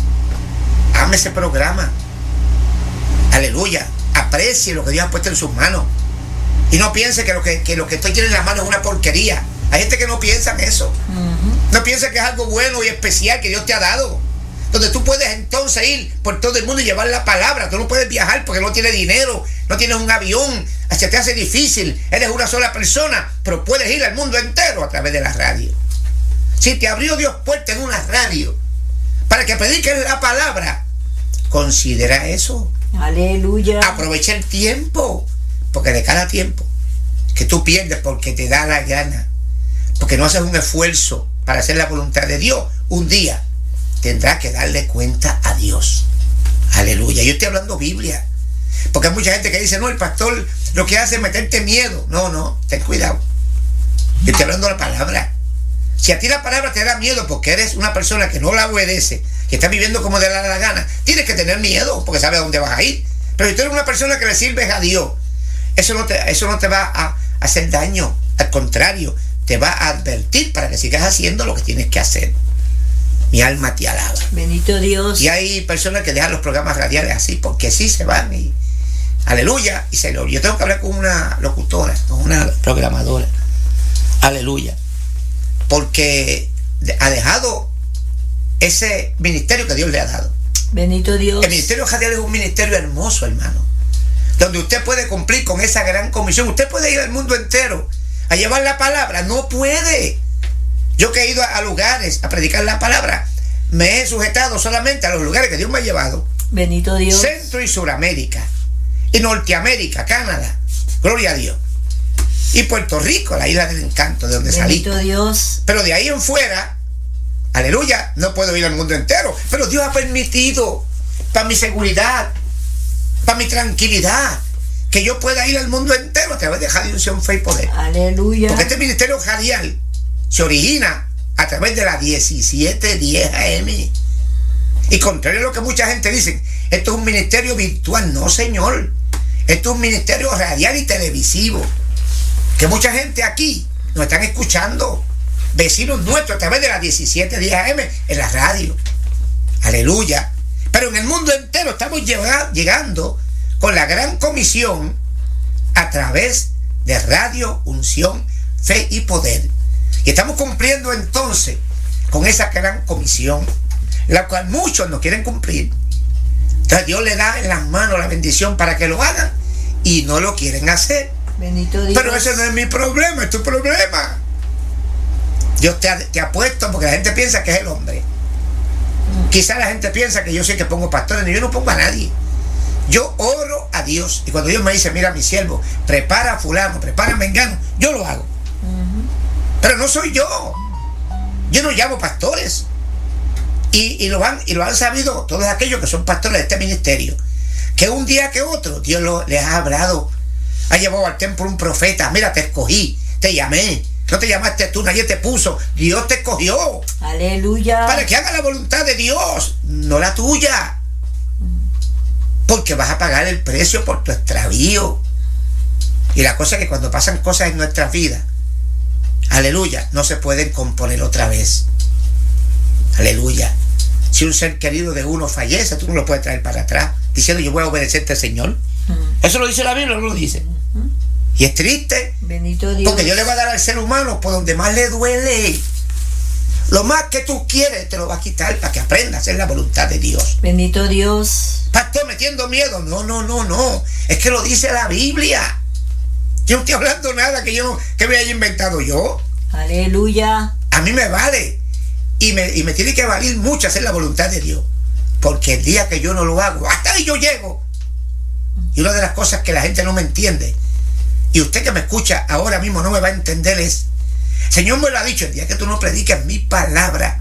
Speaker 1: ame ese programa. Aleluya. Aprecie lo que Dios ha puesto en sus manos. Y no piense que lo que usted tiene en las manos es una porquería. Hay gente que no piensa en eso. No piensa que es algo bueno y especial que Dios te ha dado. Donde tú puedes entonces ir por todo el mundo y llevar la palabra. Tú no puedes viajar porque no tienes dinero, no tienes un avión, se te hace difícil, eres una sola persona, pero puedes ir al mundo entero a través de la radio. Si te abrió Dios puerta en una radio para que prediques la palabra, considera eso.
Speaker 2: Aleluya.
Speaker 1: Aprovecha el tiempo, porque de cada tiempo que tú pierdes porque te da la gana, porque no haces un esfuerzo para hacer la voluntad de Dios, un día tendrás que darle cuenta a Dios. Aleluya. Yo estoy hablando Biblia, porque hay mucha gente que dice, no, el pastor lo que hace es meterte miedo. No, ten cuidado. Yo estoy hablando la palabra. Si a ti la palabra te da miedo porque eres una persona que no la obedece, que está viviendo como te da la gana, tienes que tener miedo porque sabes a dónde vas a ir. Pero si tú eres una persona que le sirves a Dios, eso no te va a hacer daño. Al contrario, te va a advertir para que sigas haciendo lo que tienes que hacer. Mi alma te alaba.
Speaker 2: Bendito Dios.
Speaker 1: Y hay personas que dejan los programas radiales así porque sí se van y aleluya. Y yo tengo que hablar con una locutora, con una programadora. Aleluya. Porque ha dejado ese ministerio que Dios le ha dado.
Speaker 2: Bendito Dios.
Speaker 1: El ministerio radial es un ministerio hermoso, hermano, donde usted puede cumplir con esa gran comisión. Usted puede ir al mundo entero a llevar la palabra. No puede. Yo que he ido a lugares a predicar la palabra, me he sujetado solamente a los lugares que Dios me ha llevado.
Speaker 2: Bendito Dios.
Speaker 1: Centro y Suramérica, y Norteamérica, Canadá, gloria a Dios, y Puerto Rico, la isla del encanto, de donde salí.
Speaker 2: Bendito Dios.
Speaker 1: Pero de ahí en fuera, aleluya, no puedo ir al mundo entero, pero Dios ha permitido, para mi seguridad, para mi tranquilidad, que yo pueda ir al mundo entero a través de Radio Unción, Fe y Poder.
Speaker 2: Aleluya.
Speaker 1: Porque este ministerio radial se origina a través de la 1710 AM. Y contrario a lo que mucha gente dice, esto es un ministerio virtual. No, señor. Esto es un ministerio radial y televisivo. Que mucha gente aquí nos están escuchando. Vecinos nuestros a través de la 1710 AM en la radio. Aleluya. Pero en el mundo entero estamos llegando con la gran comisión a través de Radio Unción, Fe y Poder. Y estamos cumpliendo entonces con esa gran comisión, la cual muchos no quieren cumplir. Entonces Dios le da en las manos la bendición para que lo hagan y no lo quieren hacer.
Speaker 2: Bendito Dios.
Speaker 1: Pero ese no es mi problema, es tu problema. Dios te ha puesto porque la gente piensa que es el hombre. Quizá la gente piensa que yo soy el que pongo pastores, y yo no pongo a nadie. Yo oro a Dios y cuando Dios me dice, mira mi siervo, prepara a fulano, prepara a mengano, yo lo hago. Pero no soy yo. Yo no llamo pastores. Y lo han sabido todos aquellos que son pastores de este ministerio. Que un día que otro Dios les ha hablado. Ha llevado al templo un profeta. Mira, te escogí, te llamé. No te llamaste tú, nadie te puso. Dios te escogió.
Speaker 2: Aleluya.
Speaker 1: Para que haga la voluntad de Dios, no la tuya. Porque vas a pagar el precio por tu extravío. Y la cosa es que cuando pasan cosas en nuestras vidas, aleluya, no se pueden componer otra vez. Aleluya. Si un ser querido de uno fallece, tú no lo puedes traer para atrás diciendo yo voy a obedecerte, Señor. Eso lo dice la Biblia, no lo dice. Y es triste.
Speaker 2: Bendito Dios.
Speaker 1: Porque Dios le va a dar al ser humano por donde más le duele. Lo más que tú quieres te lo va a quitar para que aprendas a hacer la voluntad de Dios.
Speaker 2: Bendito Dios.
Speaker 1: Pastor, metiendo miedo. No. Es que lo dice la Biblia. Yo no estoy hablando nada que me haya inventado yo.
Speaker 2: Aleluya.
Speaker 1: A mí me vale. Y me tiene que valer mucho hacer la voluntad de Dios. Porque el día que yo no lo hago, hasta ahí yo llego. Y una de las cosas que la gente no me entiende, y usted que me escucha ahora mismo no me va a entender, es: Señor me lo ha dicho, el día que tú no prediques mi palabra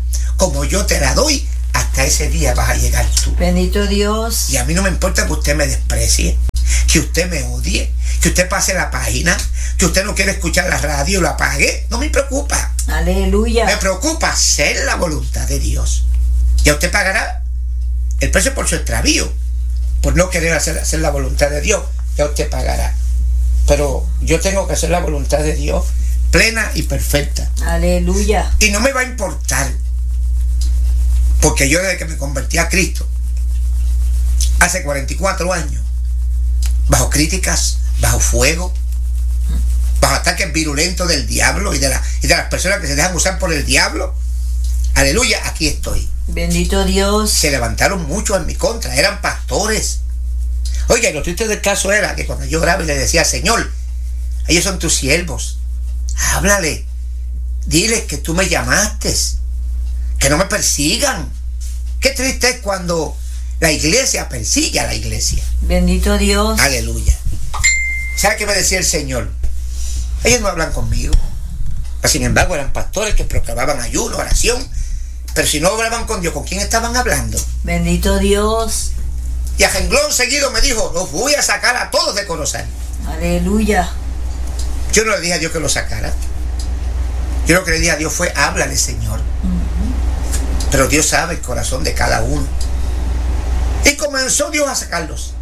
Speaker 1: como yo te la doy, hasta ese día vas a llegar tú.
Speaker 2: Bendito Dios.
Speaker 1: Y a mí no me importa que usted me desprecie, que usted me odie, que usted pase la página, que usted no quiere escuchar la radio y lo apague. No me preocupa.
Speaker 2: Aleluya.
Speaker 1: Me preocupa hacer la voluntad de Dios. Ya usted pagará el precio por su extravío, por no querer hacer la voluntad de Dios. Ya usted pagará. Pero yo tengo que hacer la voluntad de Dios plena y perfecta.
Speaker 2: Aleluya.
Speaker 1: Y no me va a importar, porque yo desde que me convertí a Cristo, hace 44 años, bajo críticas, bajo fuego, bajo ataques virulentos del diablo y de las personas que se dejan usar por el diablo, aleluya, aquí estoy.
Speaker 2: Bendito Dios.
Speaker 1: Se levantaron muchos en mi contra, eran pastores. Oiga, y lo triste del caso era que cuando yo oraba y le decía, Señor, ellos son tus siervos, háblale, diles que tú me llamaste, que no me persigan. Qué triste es cuando la iglesia persigue a la iglesia.
Speaker 2: Bendito Dios.
Speaker 1: Aleluya. ¿Sabe qué me decía el Señor? Ellos no hablan conmigo. Pero sin embargo eran pastores que proclamaban ayuno, oración. Pero si no hablaban con Dios, ¿con quién estaban hablando?
Speaker 2: Bendito Dios.
Speaker 1: Y a renglón seguido me dijo, los voy a sacar a todos de Corozal.
Speaker 2: Aleluya.
Speaker 1: Yo no le dije a Dios que lo sacara. Yo lo que le dije a Dios fue, háblale, Señor. Pero Dios sabe el corazón de cada uno. Y comenzó Dios a sacarlos.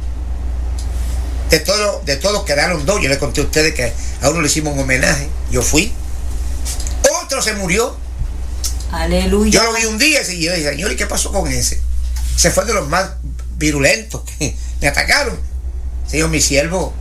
Speaker 1: De todos quedaron dos. Yo le conté a ustedes que a uno le hicimos un homenaje. Yo fui. Otro se murió.
Speaker 2: Aleluya.
Speaker 1: Yo lo vi un día y yo dije, Señor, ¿y qué pasó con ese? Se fue de los más virulentos que me atacaron. Señor, mi siervo,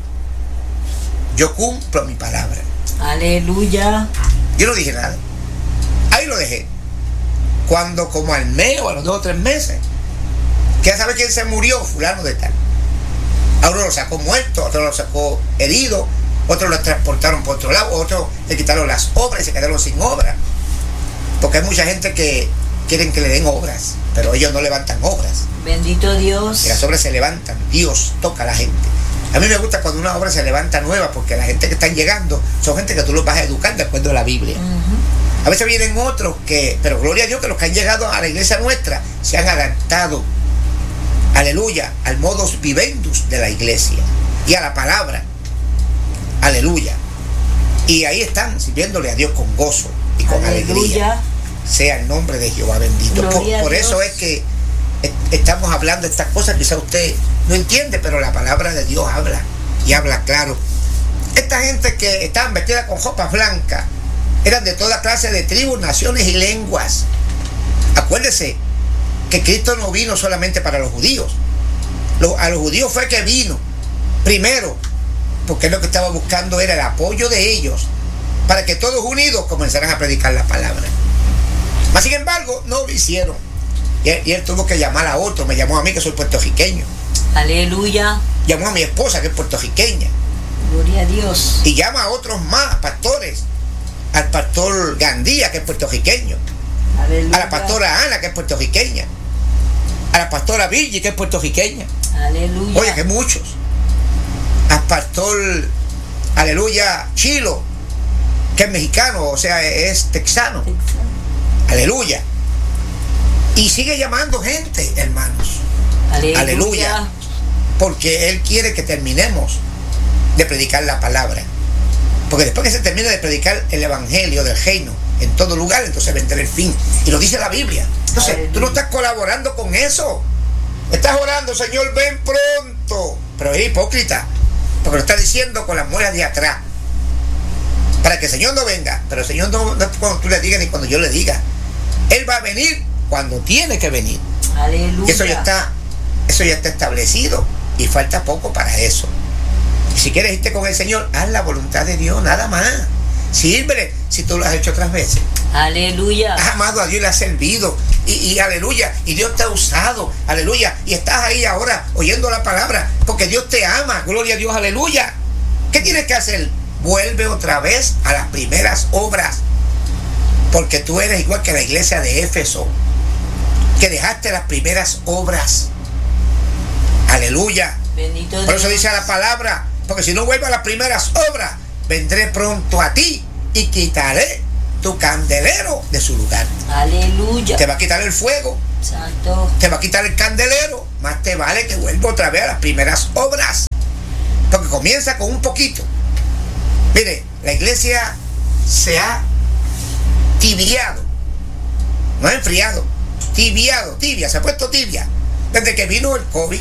Speaker 1: yo cumplo mi palabra.
Speaker 2: Aleluya.
Speaker 1: Yo no dije nada. Ahí lo dejé. Cuando como al mes o a los 2 o 3 meses, que ya sabe quién se murió, fulano de tal. A uno lo sacó muerto, otro lo sacó herido, otro lo transportaron por otro lado, otro le quitaron las obras y se quedaron sin obras. Porque hay mucha gente que quieren que le den obras, pero ellos no levantan obras.
Speaker 2: Bendito Dios.
Speaker 1: Y las obras se levantan, Dios toca a la gente. A mí me gusta cuando una obra se levanta nueva, porque la gente que están llegando son gente que tú los vas a educar de acuerdo a la Biblia. A veces vienen otros pero gloria a Dios que los que han llegado a la iglesia nuestra se han adaptado, aleluya, al modus vivendus de la iglesia y a la palabra, aleluya. Y ahí están sirviéndole a Dios con gozo y con alegría. Sea el nombre de Jehová bendito. Por eso es que estamos hablando de estas cosas, quizá usted no entiende, pero la palabra de Dios habla y habla claro. Esta gente que estaban vestida con ropas blancas eran de toda clase de tribus, naciones y lenguas. Acuérdese que Cristo no vino solamente para los judíos. A los judíos fue que vino primero, porque lo que estaba buscando era el apoyo de ellos para que todos unidos comenzaran a predicar la palabra. Mas sin embargo no lo hicieron, y él tuvo que llamar a otro. Me llamó a mí, que soy puertorriqueño.
Speaker 2: Aleluya.
Speaker 1: Llamó a mi esposa, que es puertorriqueña.
Speaker 2: Gloria a Dios.
Speaker 1: Y llama a otros más pastores, al pastor Gandía, que es puertorriqueño.
Speaker 2: Aleluya.
Speaker 1: A la pastora Ana, que es puertorriqueña. A la pastora Virgi, que es puertorriqueña.
Speaker 2: Aleluya.
Speaker 1: Oye, que muchos. Al pastor, aleluya, Chilo, que es mexicano, o sea, es texano. Aleluya. Y sigue llamando gente, hermanos. Aleluya. Porque Él quiere que terminemos de predicar la palabra. Porque después que se termine de predicar el evangelio del reino en todo lugar, entonces vendrá el fin. Y lo dice la Biblia. Entonces, tú no estás colaborando con eso. Estás orando, Señor, ven pronto. Pero es hipócrita, porque lo está diciendo con las muelas de atrás, para que el Señor no venga. Pero el Señor no es cuando tú le digas ni cuando yo le diga. Él va a venir cuando tiene que venir.
Speaker 2: Aleluya.
Speaker 1: Eso ya está establecido, y falta poco para eso. Y si quieres irte con el Señor, haz la voluntad de Dios, nada más. Sírvele, si tú lo has hecho otras veces.
Speaker 2: Aleluya.
Speaker 1: Has amado a Dios y le has servido. Y aleluya. Y Dios te ha usado. Aleluya. Y estás ahí ahora oyendo la palabra porque Dios te ama. Gloria a Dios. Aleluya. ¿Qué tienes que hacer? Vuelve otra vez a las primeras obras. Porque tú eres igual que la iglesia de Éfeso, que dejaste las primeras obras. Aleluya.
Speaker 2: Bendito
Speaker 1: Por eso
Speaker 2: Dios.
Speaker 1: dice la palabra, porque si no vuelvo a las primeras obras, vendré pronto a ti y quitaré tu candelero de su lugar.
Speaker 2: Aleluya.
Speaker 1: Te va a quitar el fuego.
Speaker 2: Santo.
Speaker 1: Te va a quitar el candelero. Más te vale que vuelva otra vez a las primeras obras. Porque comienza con un poquito. Mire, la iglesia se ha tibiado. No ha enfriado. Tibia. Se ha puesto tibia. Desde que vino el COVID.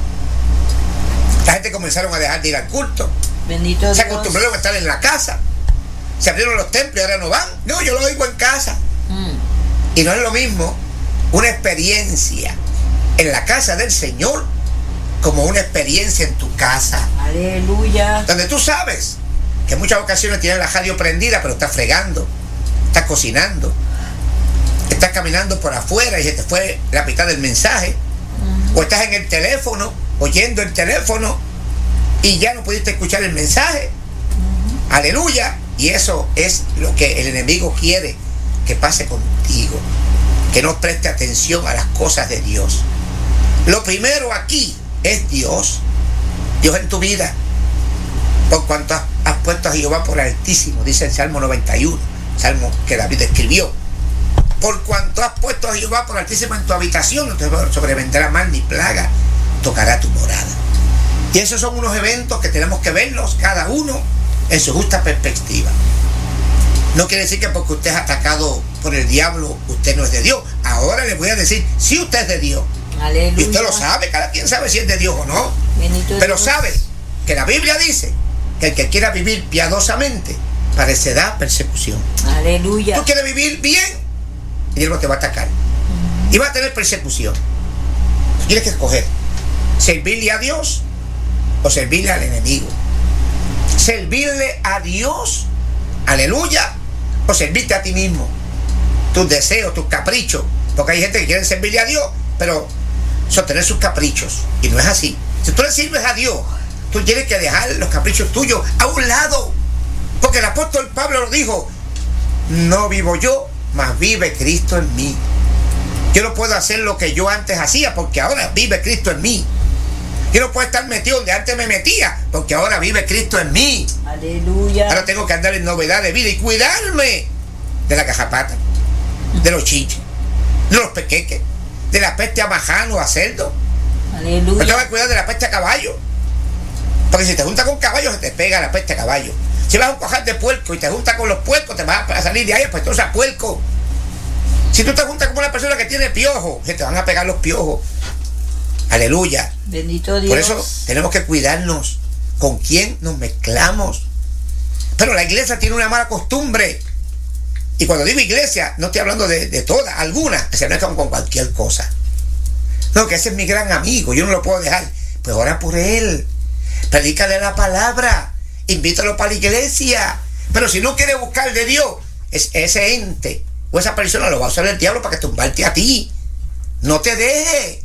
Speaker 1: La gente comenzaron a dejar de ir al culto.
Speaker 2: Bendito Dios.
Speaker 1: Se acostumbraron a estar en la casa. Se abrieron los templos y ahora no van. No, yo lo oigo en casa. Y no es lo mismo una experiencia en la casa del Señor como una experiencia en tu casa.
Speaker 2: Aleluya.
Speaker 1: Donde tú sabes que en muchas ocasiones tienes la radio prendida, pero estás fregando, estás cocinando, estás caminando por afuera y se te fue la mitad del mensaje. O estás en el teléfono, oyendo el teléfono y ya no pudiste escuchar el mensaje. Aleluya. Y eso es lo que el enemigo quiere que pase contigo, que no preste atención a las cosas de Dios. Lo primero aquí es Dios en tu vida, por cuanto has puesto a Jehová por altísimo, dice el Salmo 91, Salmo que David escribió. Por cuanto has puesto a Jehová por altísimo en tu habitación, no te sobrevendrá mal ni plaga tocará tu morada. Y esos son unos eventos que tenemos que verlos cada uno en su justa perspectiva. No quiere decir que porque usted es atacado por el diablo, usted no es de Dios. Ahora le voy a decir, si usted es de Dios.
Speaker 2: Aleluya.
Speaker 1: Y usted lo sabe, cada quien sabe si es de Dios o no.
Speaker 2: Bendito
Speaker 1: Pero
Speaker 2: Dios.
Speaker 1: sabe que la Biblia dice que el que quiera vivir piadosamente padecerá persecución.
Speaker 2: Aleluya.
Speaker 1: Tú quieres vivir bien, y Dios te va a atacar. Y va a tener persecución. Tienes que escoger servirle a Dios o servirle al enemigo. Servirle a Dios, aleluya, o servirte a ti mismo. Tus deseos, tus caprichos. Porque hay gente que quiere servirle a Dios, pero sostener sus caprichos. Y no es así. Si tú le sirves a Dios, tú tienes que dejar los caprichos tuyos a un lado. Porque el apóstol Pablo lo dijo: no vivo yo, mas vive Cristo en mí. Yo no puedo hacer lo que yo antes hacía, porque ahora vive Cristo en mí. Yo no puedo estar metido donde antes me metía, porque ahora vive Cristo en mí.
Speaker 2: Aleluya.
Speaker 1: Ahora tengo que andar en novedad de vida y cuidarme de la cajapata, de los chiches, de los pequeques, de la peste a majano, a cerdo.
Speaker 2: Aleluya.
Speaker 1: Me tengo que cuidar de la peste a caballo, porque si te juntas con caballos se te pega la peste a caballo. Si vas a un cojar de puerco y te juntas con los puercos, te vas a salir de ahí, pues entonces a puerco. Si tú te juntas con una persona que tiene piojos, se te van a pegar los piojos. Aleluya.
Speaker 2: Bendito Dios.
Speaker 1: Por eso tenemos que cuidarnos con quién nos mezclamos. Pero la iglesia tiene una mala costumbre. Y cuando digo iglesia, no estoy hablando de todas, algunas que se mezclan con cualquier cosa. No, que ese es mi gran amigo, yo no lo puedo dejar. Pues ora por él, predícale la palabra, invítalo para la iglesia. Pero si no quiere buscar de Dios, ese ente o esa persona lo va a usar el diablo para que tumbarte a ti. No te deje.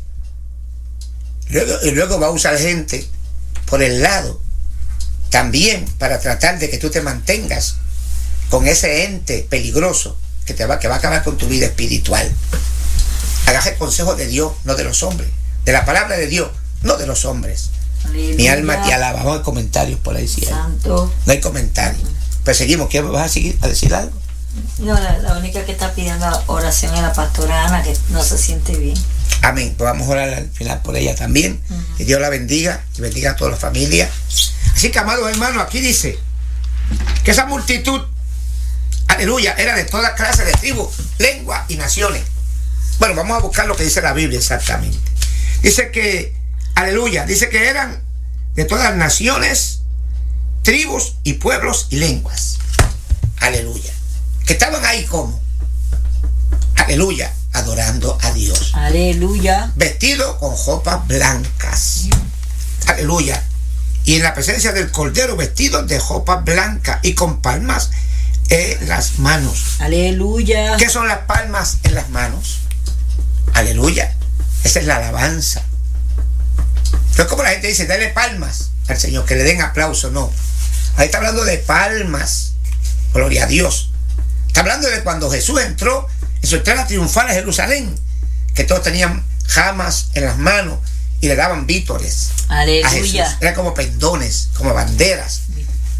Speaker 1: Y luego va a usar gente por el lado también para tratar de que tú te mantengas con ese ente peligroso que va a acabar con tu vida espiritual. Hagas el consejo de Dios, no de los hombres, de la palabra de Dios, no de los hombres.
Speaker 2: Aleluya.
Speaker 1: Mi alma te alaba. Vamos a comentarios por ahí. Si
Speaker 2: Santo.
Speaker 1: no hay comentarios. Pues seguimos. ¿Qué vas a seguir a decir algo?
Speaker 2: No, la única que está pidiendo oración es la pastora Ana, que no se siente bien.
Speaker 1: Amén. Pues vamos a orar al final por ella también. Que Dios la bendiga y bendiga a toda la familia. Así que, amados hermanos, aquí dice que esa multitud, aleluya, era de todas clases de tribus, lenguas y naciones. Bueno, vamos a buscar lo que dice la Biblia exactamente. Dice que, aleluya, dice que eran de todas las naciones, tribus y pueblos y lenguas. Aleluya. Que estaban ahí como, aleluya, adorando a Dios.
Speaker 2: Aleluya.
Speaker 1: Vestidos con ropas blancas. Aleluya. Y en la presencia del Cordero, vestidos de ropas blancas y con palmas en las manos.
Speaker 2: Aleluya.
Speaker 1: ¿Qué son las palmas en las manos? Aleluya. Esa es la alabanza. No es como la gente dice, dale palmas al Señor, que le den aplauso. No. Ahí está hablando de palmas. Gloria a Dios. Está hablando de cuando Jesús entró en su entrada triunfal a Jerusalén, que todos tenían jamas en las manos y le daban vítores.
Speaker 2: Aleluya.
Speaker 1: A Jesús. Eran como pendones, como banderas.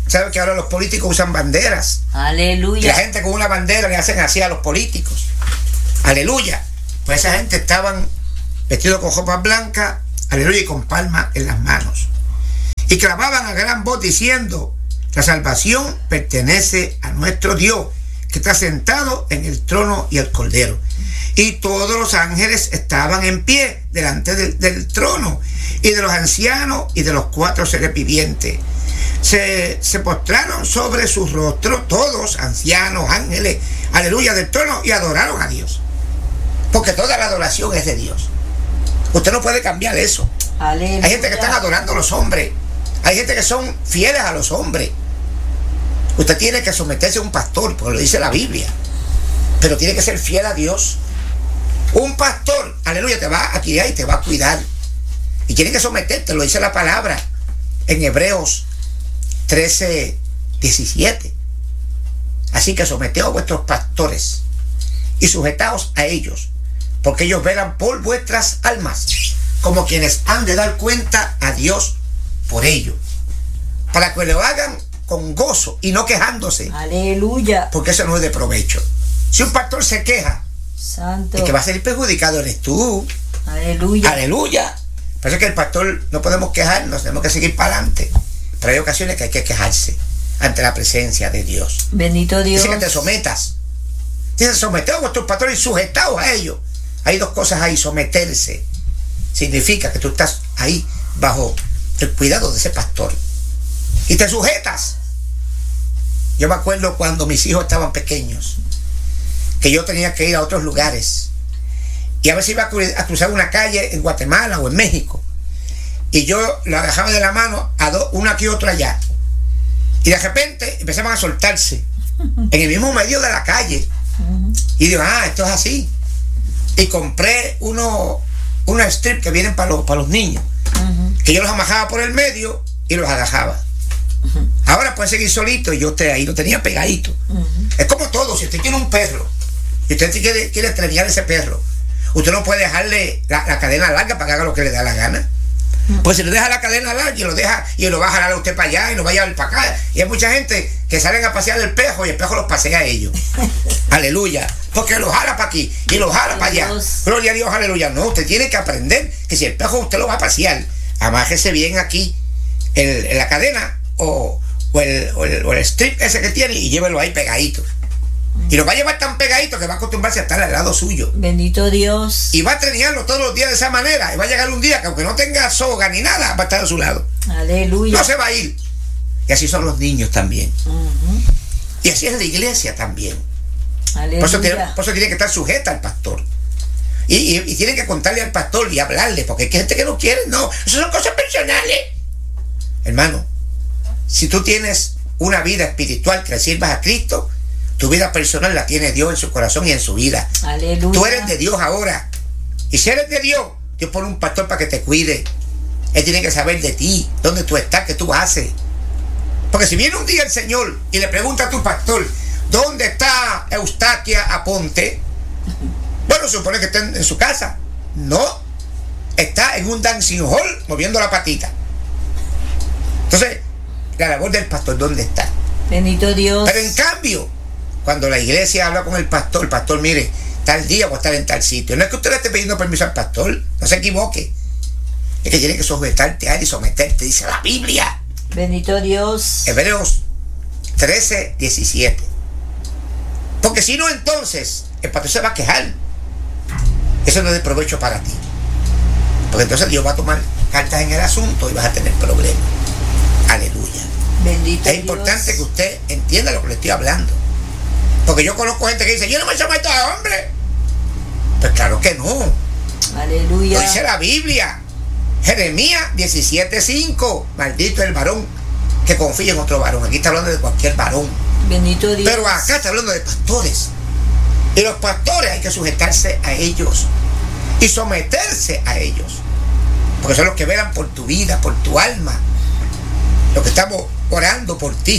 Speaker 1: ¿Sabe que ahora los políticos usan banderas?
Speaker 2: Aleluya.
Speaker 1: Y la gente con una bandera le hacen así a los políticos. Aleluya. Pues esa gente estaban vestidos con ropa blanca, aleluya, y con palmas en las manos. Y clamaban a gran voz diciendo: la salvación pertenece a nuestro Dios, que está sentado en el trono y el Cordero. Y todos los ángeles estaban en pie delante del trono, y de los ancianos y de los 4 seres vivientes. Se postraron sobre sus rostros, todos, ancianos, ángeles, aleluya, del trono, y adoraron a Dios. Porque toda la adoración es de Dios. Usted no puede cambiar eso.
Speaker 2: Aleluya.
Speaker 1: Hay gente que están adorando a los hombres. Hay gente que son fieles a los hombres. Usted tiene que someterse a un pastor, porque lo dice la Biblia. Pero tiene que ser fiel a Dios. Un pastor, aleluya, te va a guiar y te va a cuidar. Y tiene que someterte, lo dice la palabra en Hebreos 13:17. Así que someteos a vuestros pastores y sujetaos a ellos, porque ellos velan por vuestras almas, como quienes han de dar cuenta a Dios por ello, para que lo hagan con gozo y no quejándose.
Speaker 2: Aleluya.
Speaker 1: Porque eso no es de provecho. Si un pastor se queja,
Speaker 2: Santo.
Speaker 1: el que va a ser perjudicado eres tú.
Speaker 2: Aleluya.
Speaker 1: Aleluya. Por eso es que el pastor no podemos quejarnos, tenemos que seguir para adelante. Pero hay ocasiones que hay que quejarse ante la presencia de Dios.
Speaker 2: Bendito Dios.
Speaker 1: Dice que te sometas. Dice: someteos a vuestros pastores y sujetaos a ellos. Hay dos cosas ahí. Someterse significa que tú estás ahí bajo el cuidado de ese pastor y te sujetas. Yo me acuerdo cuando mis hijos estaban pequeños, que yo tenía que ir a otros lugares, y a veces iba a cruzar una calle en Guatemala o en México, y yo lo agarraba de la mano a uno aquí y otro allá, y de repente empezaban a soltarse en el mismo medio de la calle. Y digo: esto es así. Y compré unos strips que vienen para los niños, que yo los amarraba por el medio y los agarraba. Ahora pueden seguir solitos, y yo ahí lo tenía pegadito. Es como todo. Si usted tiene un perro y usted quiere entrenar a ese perro, usted no puede dejarle la cadena larga para que haga lo que le da la gana. Pues si le deja la cadena larga y lo va a jalar a usted para allá y lo va a llevar para acá. Y hay mucha gente que salen a pasear el perro y el perro los pasea a ellos. Aleluya. Porque lo jala para aquí y lo jala para allá. Gloria a Dios, aleluya. No, usted tiene que aprender que si el perro usted lo va a pasear, amájese bien aquí la cadena o el strip ese que tiene, y llévelo ahí pegadito. Y lo va a llevar tan pegadito que va a acostumbrarse a estar al lado suyo.
Speaker 2: Bendito Dios.
Speaker 1: Y va a entrenarlo todos los días de esa manera. Y va a llegar un día que, aunque no tenga soga ni nada, va a estar a su lado.
Speaker 2: Aleluya.
Speaker 1: No se va a ir. Y así son los niños también. Y así es la iglesia también.
Speaker 2: Aleluya.
Speaker 1: Por eso tiene que estar sujeta al pastor. Y tiene que contarle al pastor y hablarle, porque hay gente que no quiere. No, eso son cosas personales. Hermano, si tú tienes una vida espiritual que le sirvas a Cristo, tu vida personal la tiene Dios en su corazón y en su vida.
Speaker 2: Aleluya.
Speaker 1: Tú eres de Dios ahora. Y si eres de Dios, Dios pone un pastor para que te cuide. Él tiene que saber de ti, dónde tú estás, qué tú haces. Porque si viene un día el Señor y le pregunta a tu pastor: ¿dónde está Eustaquia Aponte? Bueno, supone que está en su casa. No, está en un dancing hall moviendo la patita. Entonces, la labor del pastor, ¿dónde está?
Speaker 2: Bendito Dios.
Speaker 1: Pero en cambio, cuando la iglesia habla con el pastor: mire, tal día voy a estar en tal sitio. No es que usted le esté pidiendo permiso al pastor, no se equivoque. Es que tiene que sujetarte a él y someterte, dice la Biblia.
Speaker 2: Bendito Dios.
Speaker 1: Hebreos 13:17. Porque si no, entonces el pastor se va a quejar. Eso no es de provecho para ti. Porque entonces Dios va a tomar cartas en el asunto y vas a tener problemas. Aleluya.
Speaker 2: Bendito
Speaker 1: Es importante que usted entienda lo que le estoy hablando. Porque yo conozco gente que dice: yo no me someto a hombre. Pues claro que no.
Speaker 2: Aleluya.
Speaker 1: Lo dice la Biblia. Jeremías 17:5. Maldito el varón que confía en otro varón. Aquí está hablando de cualquier varón.
Speaker 2: Bendito Dios.
Speaker 1: Pero acá está hablando de pastores. Y los pastores hay que sujetarse a ellos y someterse a ellos. Porque son los que velan por tu vida, por tu alma. Los que estamos orando por ti.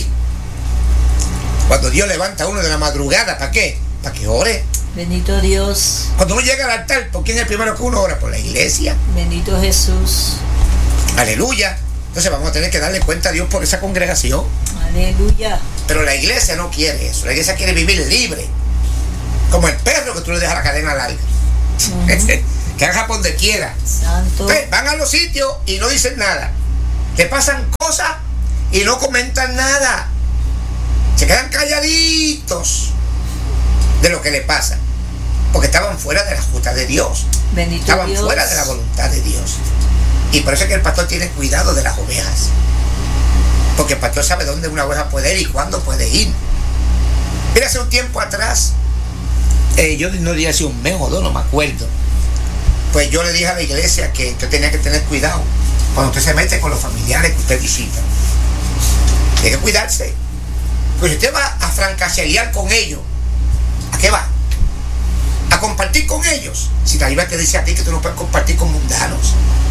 Speaker 1: Cuando Dios levanta a uno de la madrugada, ¿para qué? Para que ore.
Speaker 2: Bendito Dios.
Speaker 1: Cuando uno llega al altar, ¿por quién es el primero que uno ora? Por la iglesia.
Speaker 2: Bendito Jesús.
Speaker 1: Aleluya. Entonces vamos a tener que darle cuenta a Dios por esa congregación.
Speaker 2: Aleluya.
Speaker 1: Pero la iglesia no quiere eso. La iglesia quiere vivir libre. Como el perro que tú le dejas la cadena larga. Que haga por donde quiera.
Speaker 2: Santo.
Speaker 1: Entonces, van a los sitios y no dicen nada. Te pasan cosas y no comentan nada. Se quedan calladitos de lo que le pasa. Porque estaban fuera de la justa de Dios.
Speaker 2: Bendito
Speaker 1: Estaban
Speaker 2: Dios.
Speaker 1: fuera de la voluntad de Dios. Y por eso es que el pastor tiene cuidado de las ovejas. Porque el pastor sabe dónde una oveja puede ir y cuándo puede ir. Mira, hace un tiempo atrás, yo no diría si un mes o dos, no me acuerdo. Pues yo le dije a la iglesia que usted tenía que tener cuidado cuando usted se mete con los familiares que usted visita. Tiene que cuidarse. Pues si usted va a francachelear con ellos, ¿a qué va? A compartir con ellos. Si la Biblia te dice a ti que tú no puedes compartir con mundanos.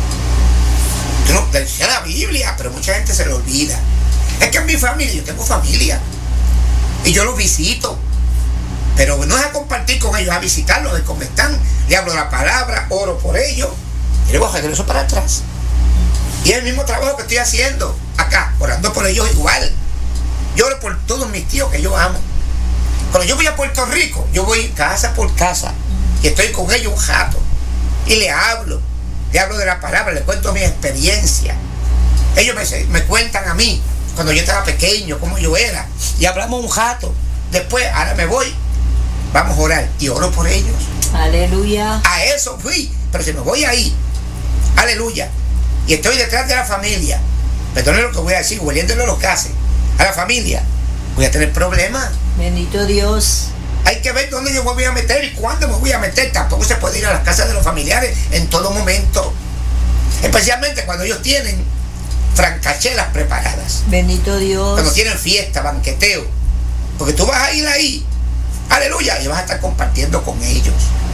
Speaker 1: Tú no, te dice la Biblia, pero mucha gente se lo olvida. Es que en mi familia, yo tengo familia. Y yo los visito. Pero no es a compartir con ellos, a visitarlos, de cómo están. Le hablo la palabra, oro por ellos. Y luego regreso para atrás. Y es el mismo trabajo que estoy haciendo acá, orando por ellos igual. Yo oro por todos mis tíos que yo amo. Cuando yo voy a Puerto Rico, yo voy casa por casa. Y estoy con ellos un rato. Y le hablo de la palabra, le cuento mi experiencia. Ellos me cuentan a mí, cuando yo estaba pequeño, cómo yo era. Y hablamos un rato. Después, ahora me voy, vamos a orar. Y oro por ellos.
Speaker 2: Aleluya.
Speaker 1: A eso fui. Pero si me voy ahí, aleluya, y estoy detrás de la familia, perdone lo que voy a decir, hueliéndole los gases a la familia, voy a tener problemas.
Speaker 2: Bendito Dios.
Speaker 1: Hay que ver dónde yo me voy a meter y cuándo me voy a meter. Tampoco se puede ir a las casas de los familiares en todo momento. Especialmente cuando ellos tienen francachelas preparadas.
Speaker 2: Bendito Dios.
Speaker 1: Cuando tienen fiesta, banqueteo. Porque tú vas a ir ahí, aleluya, y vas a estar compartiendo con ellos.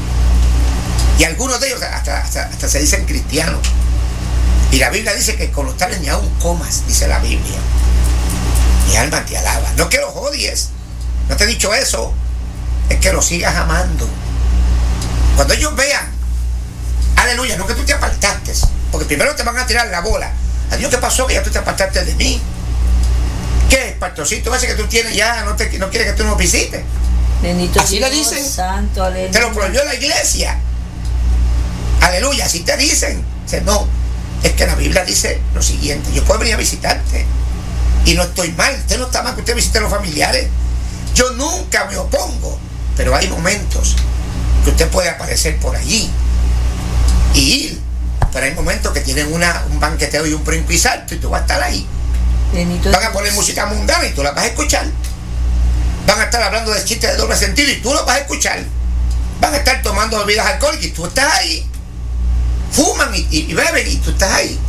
Speaker 1: Y algunos de ellos hasta se dicen cristianos. Y la Biblia dice que con los tales ni aún comas, dice la Biblia. Mi alma te alaba. No que los odies. No te he dicho eso. Es que los sigas amando. Cuando ellos vean, aleluya, no que tú te apartaste. Porque primero te van a tirar la bola. Adiós, ¿qué pasó? Que ya tú te apartaste de mí. ¿Qué, pastorcito ese que tú tienes ya no quiere que tú nos visites?
Speaker 2: Bendito
Speaker 1: así
Speaker 2: Dios.
Speaker 1: le dicen.
Speaker 2: Santo, aleluya.
Speaker 1: Te lo prohibió la iglesia. Aleluya, así te dicen. Dice, no, es que la Biblia dice lo siguiente: yo puedo venir a visitarte y no estoy mal. Usted no está mal que usted visite a los familiares. Yo nunca me opongo, pero hay momentos que usted puede aparecer por allí y ir, pero hay momentos que tienen un banqueteo y un brinco y salto y tú vas a estar ahí.
Speaker 2: Bendito
Speaker 1: Van a poner música mundana y tú la vas a escuchar. Van a estar hablando de chistes de doble sentido y tú lo vas a escuchar. Van a estar tomando bebidas alcohólicas y tú estás ahí. Fuman y beben y tú estás ahí.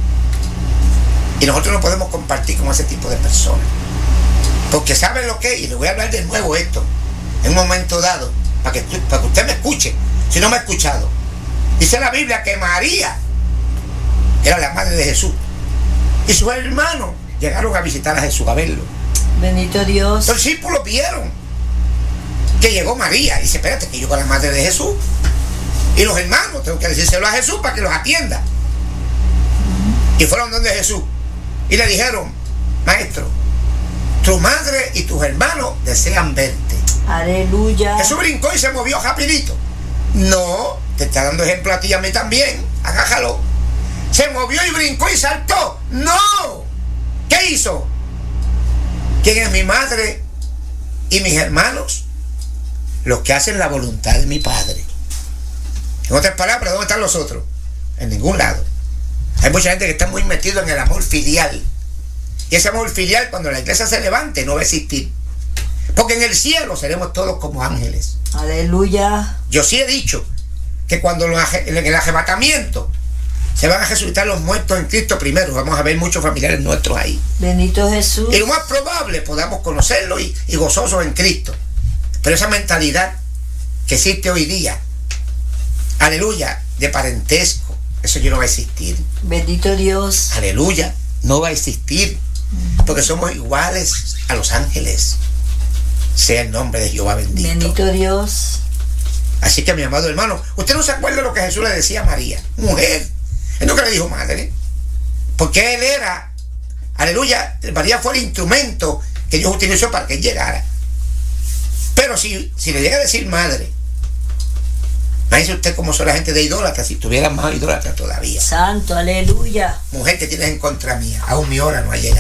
Speaker 1: Y nosotros no podemos compartir con ese tipo de personas. Porque ¿saben lo que es? Y le voy a hablar de nuevo esto, en un momento dado, para que usted me escuche, si no me ha escuchado. Dice la Biblia que María era la madre de Jesús. Y sus hermanos llegaron a visitar a Jesús, a verlo.
Speaker 2: Bendito Dios.
Speaker 1: Los discípulos vieron que llegó María. Y dice, espérate, que llegó la madre de Jesús. Y los hermanos, tengo que decírselo a Jesús para que los atienda. Y fueron donde Jesús. Y le dijeron, maestro, tu madre y tus hermanos desean verte.
Speaker 2: Aleluya.
Speaker 1: Jesús brincó y se movió rapidito. No, te está dando ejemplo a ti y a mí también. Agájalo. Se movió y brincó y saltó. No. ¿Qué hizo? ¿Quién es mi madre y mis hermanos? Los que hacen la voluntad de mi Padre. En otras palabras, ¿dónde están los otros? En ningún lado. Hay mucha gente que está muy metido en el amor filial. Y ese amor filial, cuando la iglesia se levante, no va a existir. Porque en el cielo seremos todos como ángeles.
Speaker 2: Aleluya.
Speaker 1: Yo sí he dicho que cuando en el arrebatamiento se van a resucitar los muertos en Cristo primero, vamos a ver muchos familiares nuestros ahí.
Speaker 2: Bendito Jesús.
Speaker 1: Y lo más probable podamos conocerlo y gozosos en Cristo. Pero esa mentalidad que existe hoy día, aleluya, de parentesco, eso ya no va a existir.
Speaker 2: Bendito Dios.
Speaker 1: Aleluya, no va a existir. Porque somos iguales a los ángeles. Sea el nombre de Jehová bendito.
Speaker 2: Bendito Dios.
Speaker 1: Así que mi amado hermano, usted no se acuerda de lo que Jesús le decía a María, mujer. Él nunca le dijo madre, porque él era aleluya, María fue el instrumento que Dios utilizó para que él llegara. Pero si le llega a decir madre, imagínese usted cómo son la gente de idólatra, si tuvieran más idólatra todavía.
Speaker 2: Santo, aleluya.
Speaker 1: Mujer que tienes en contra mía, aún mi hora no ha llegado.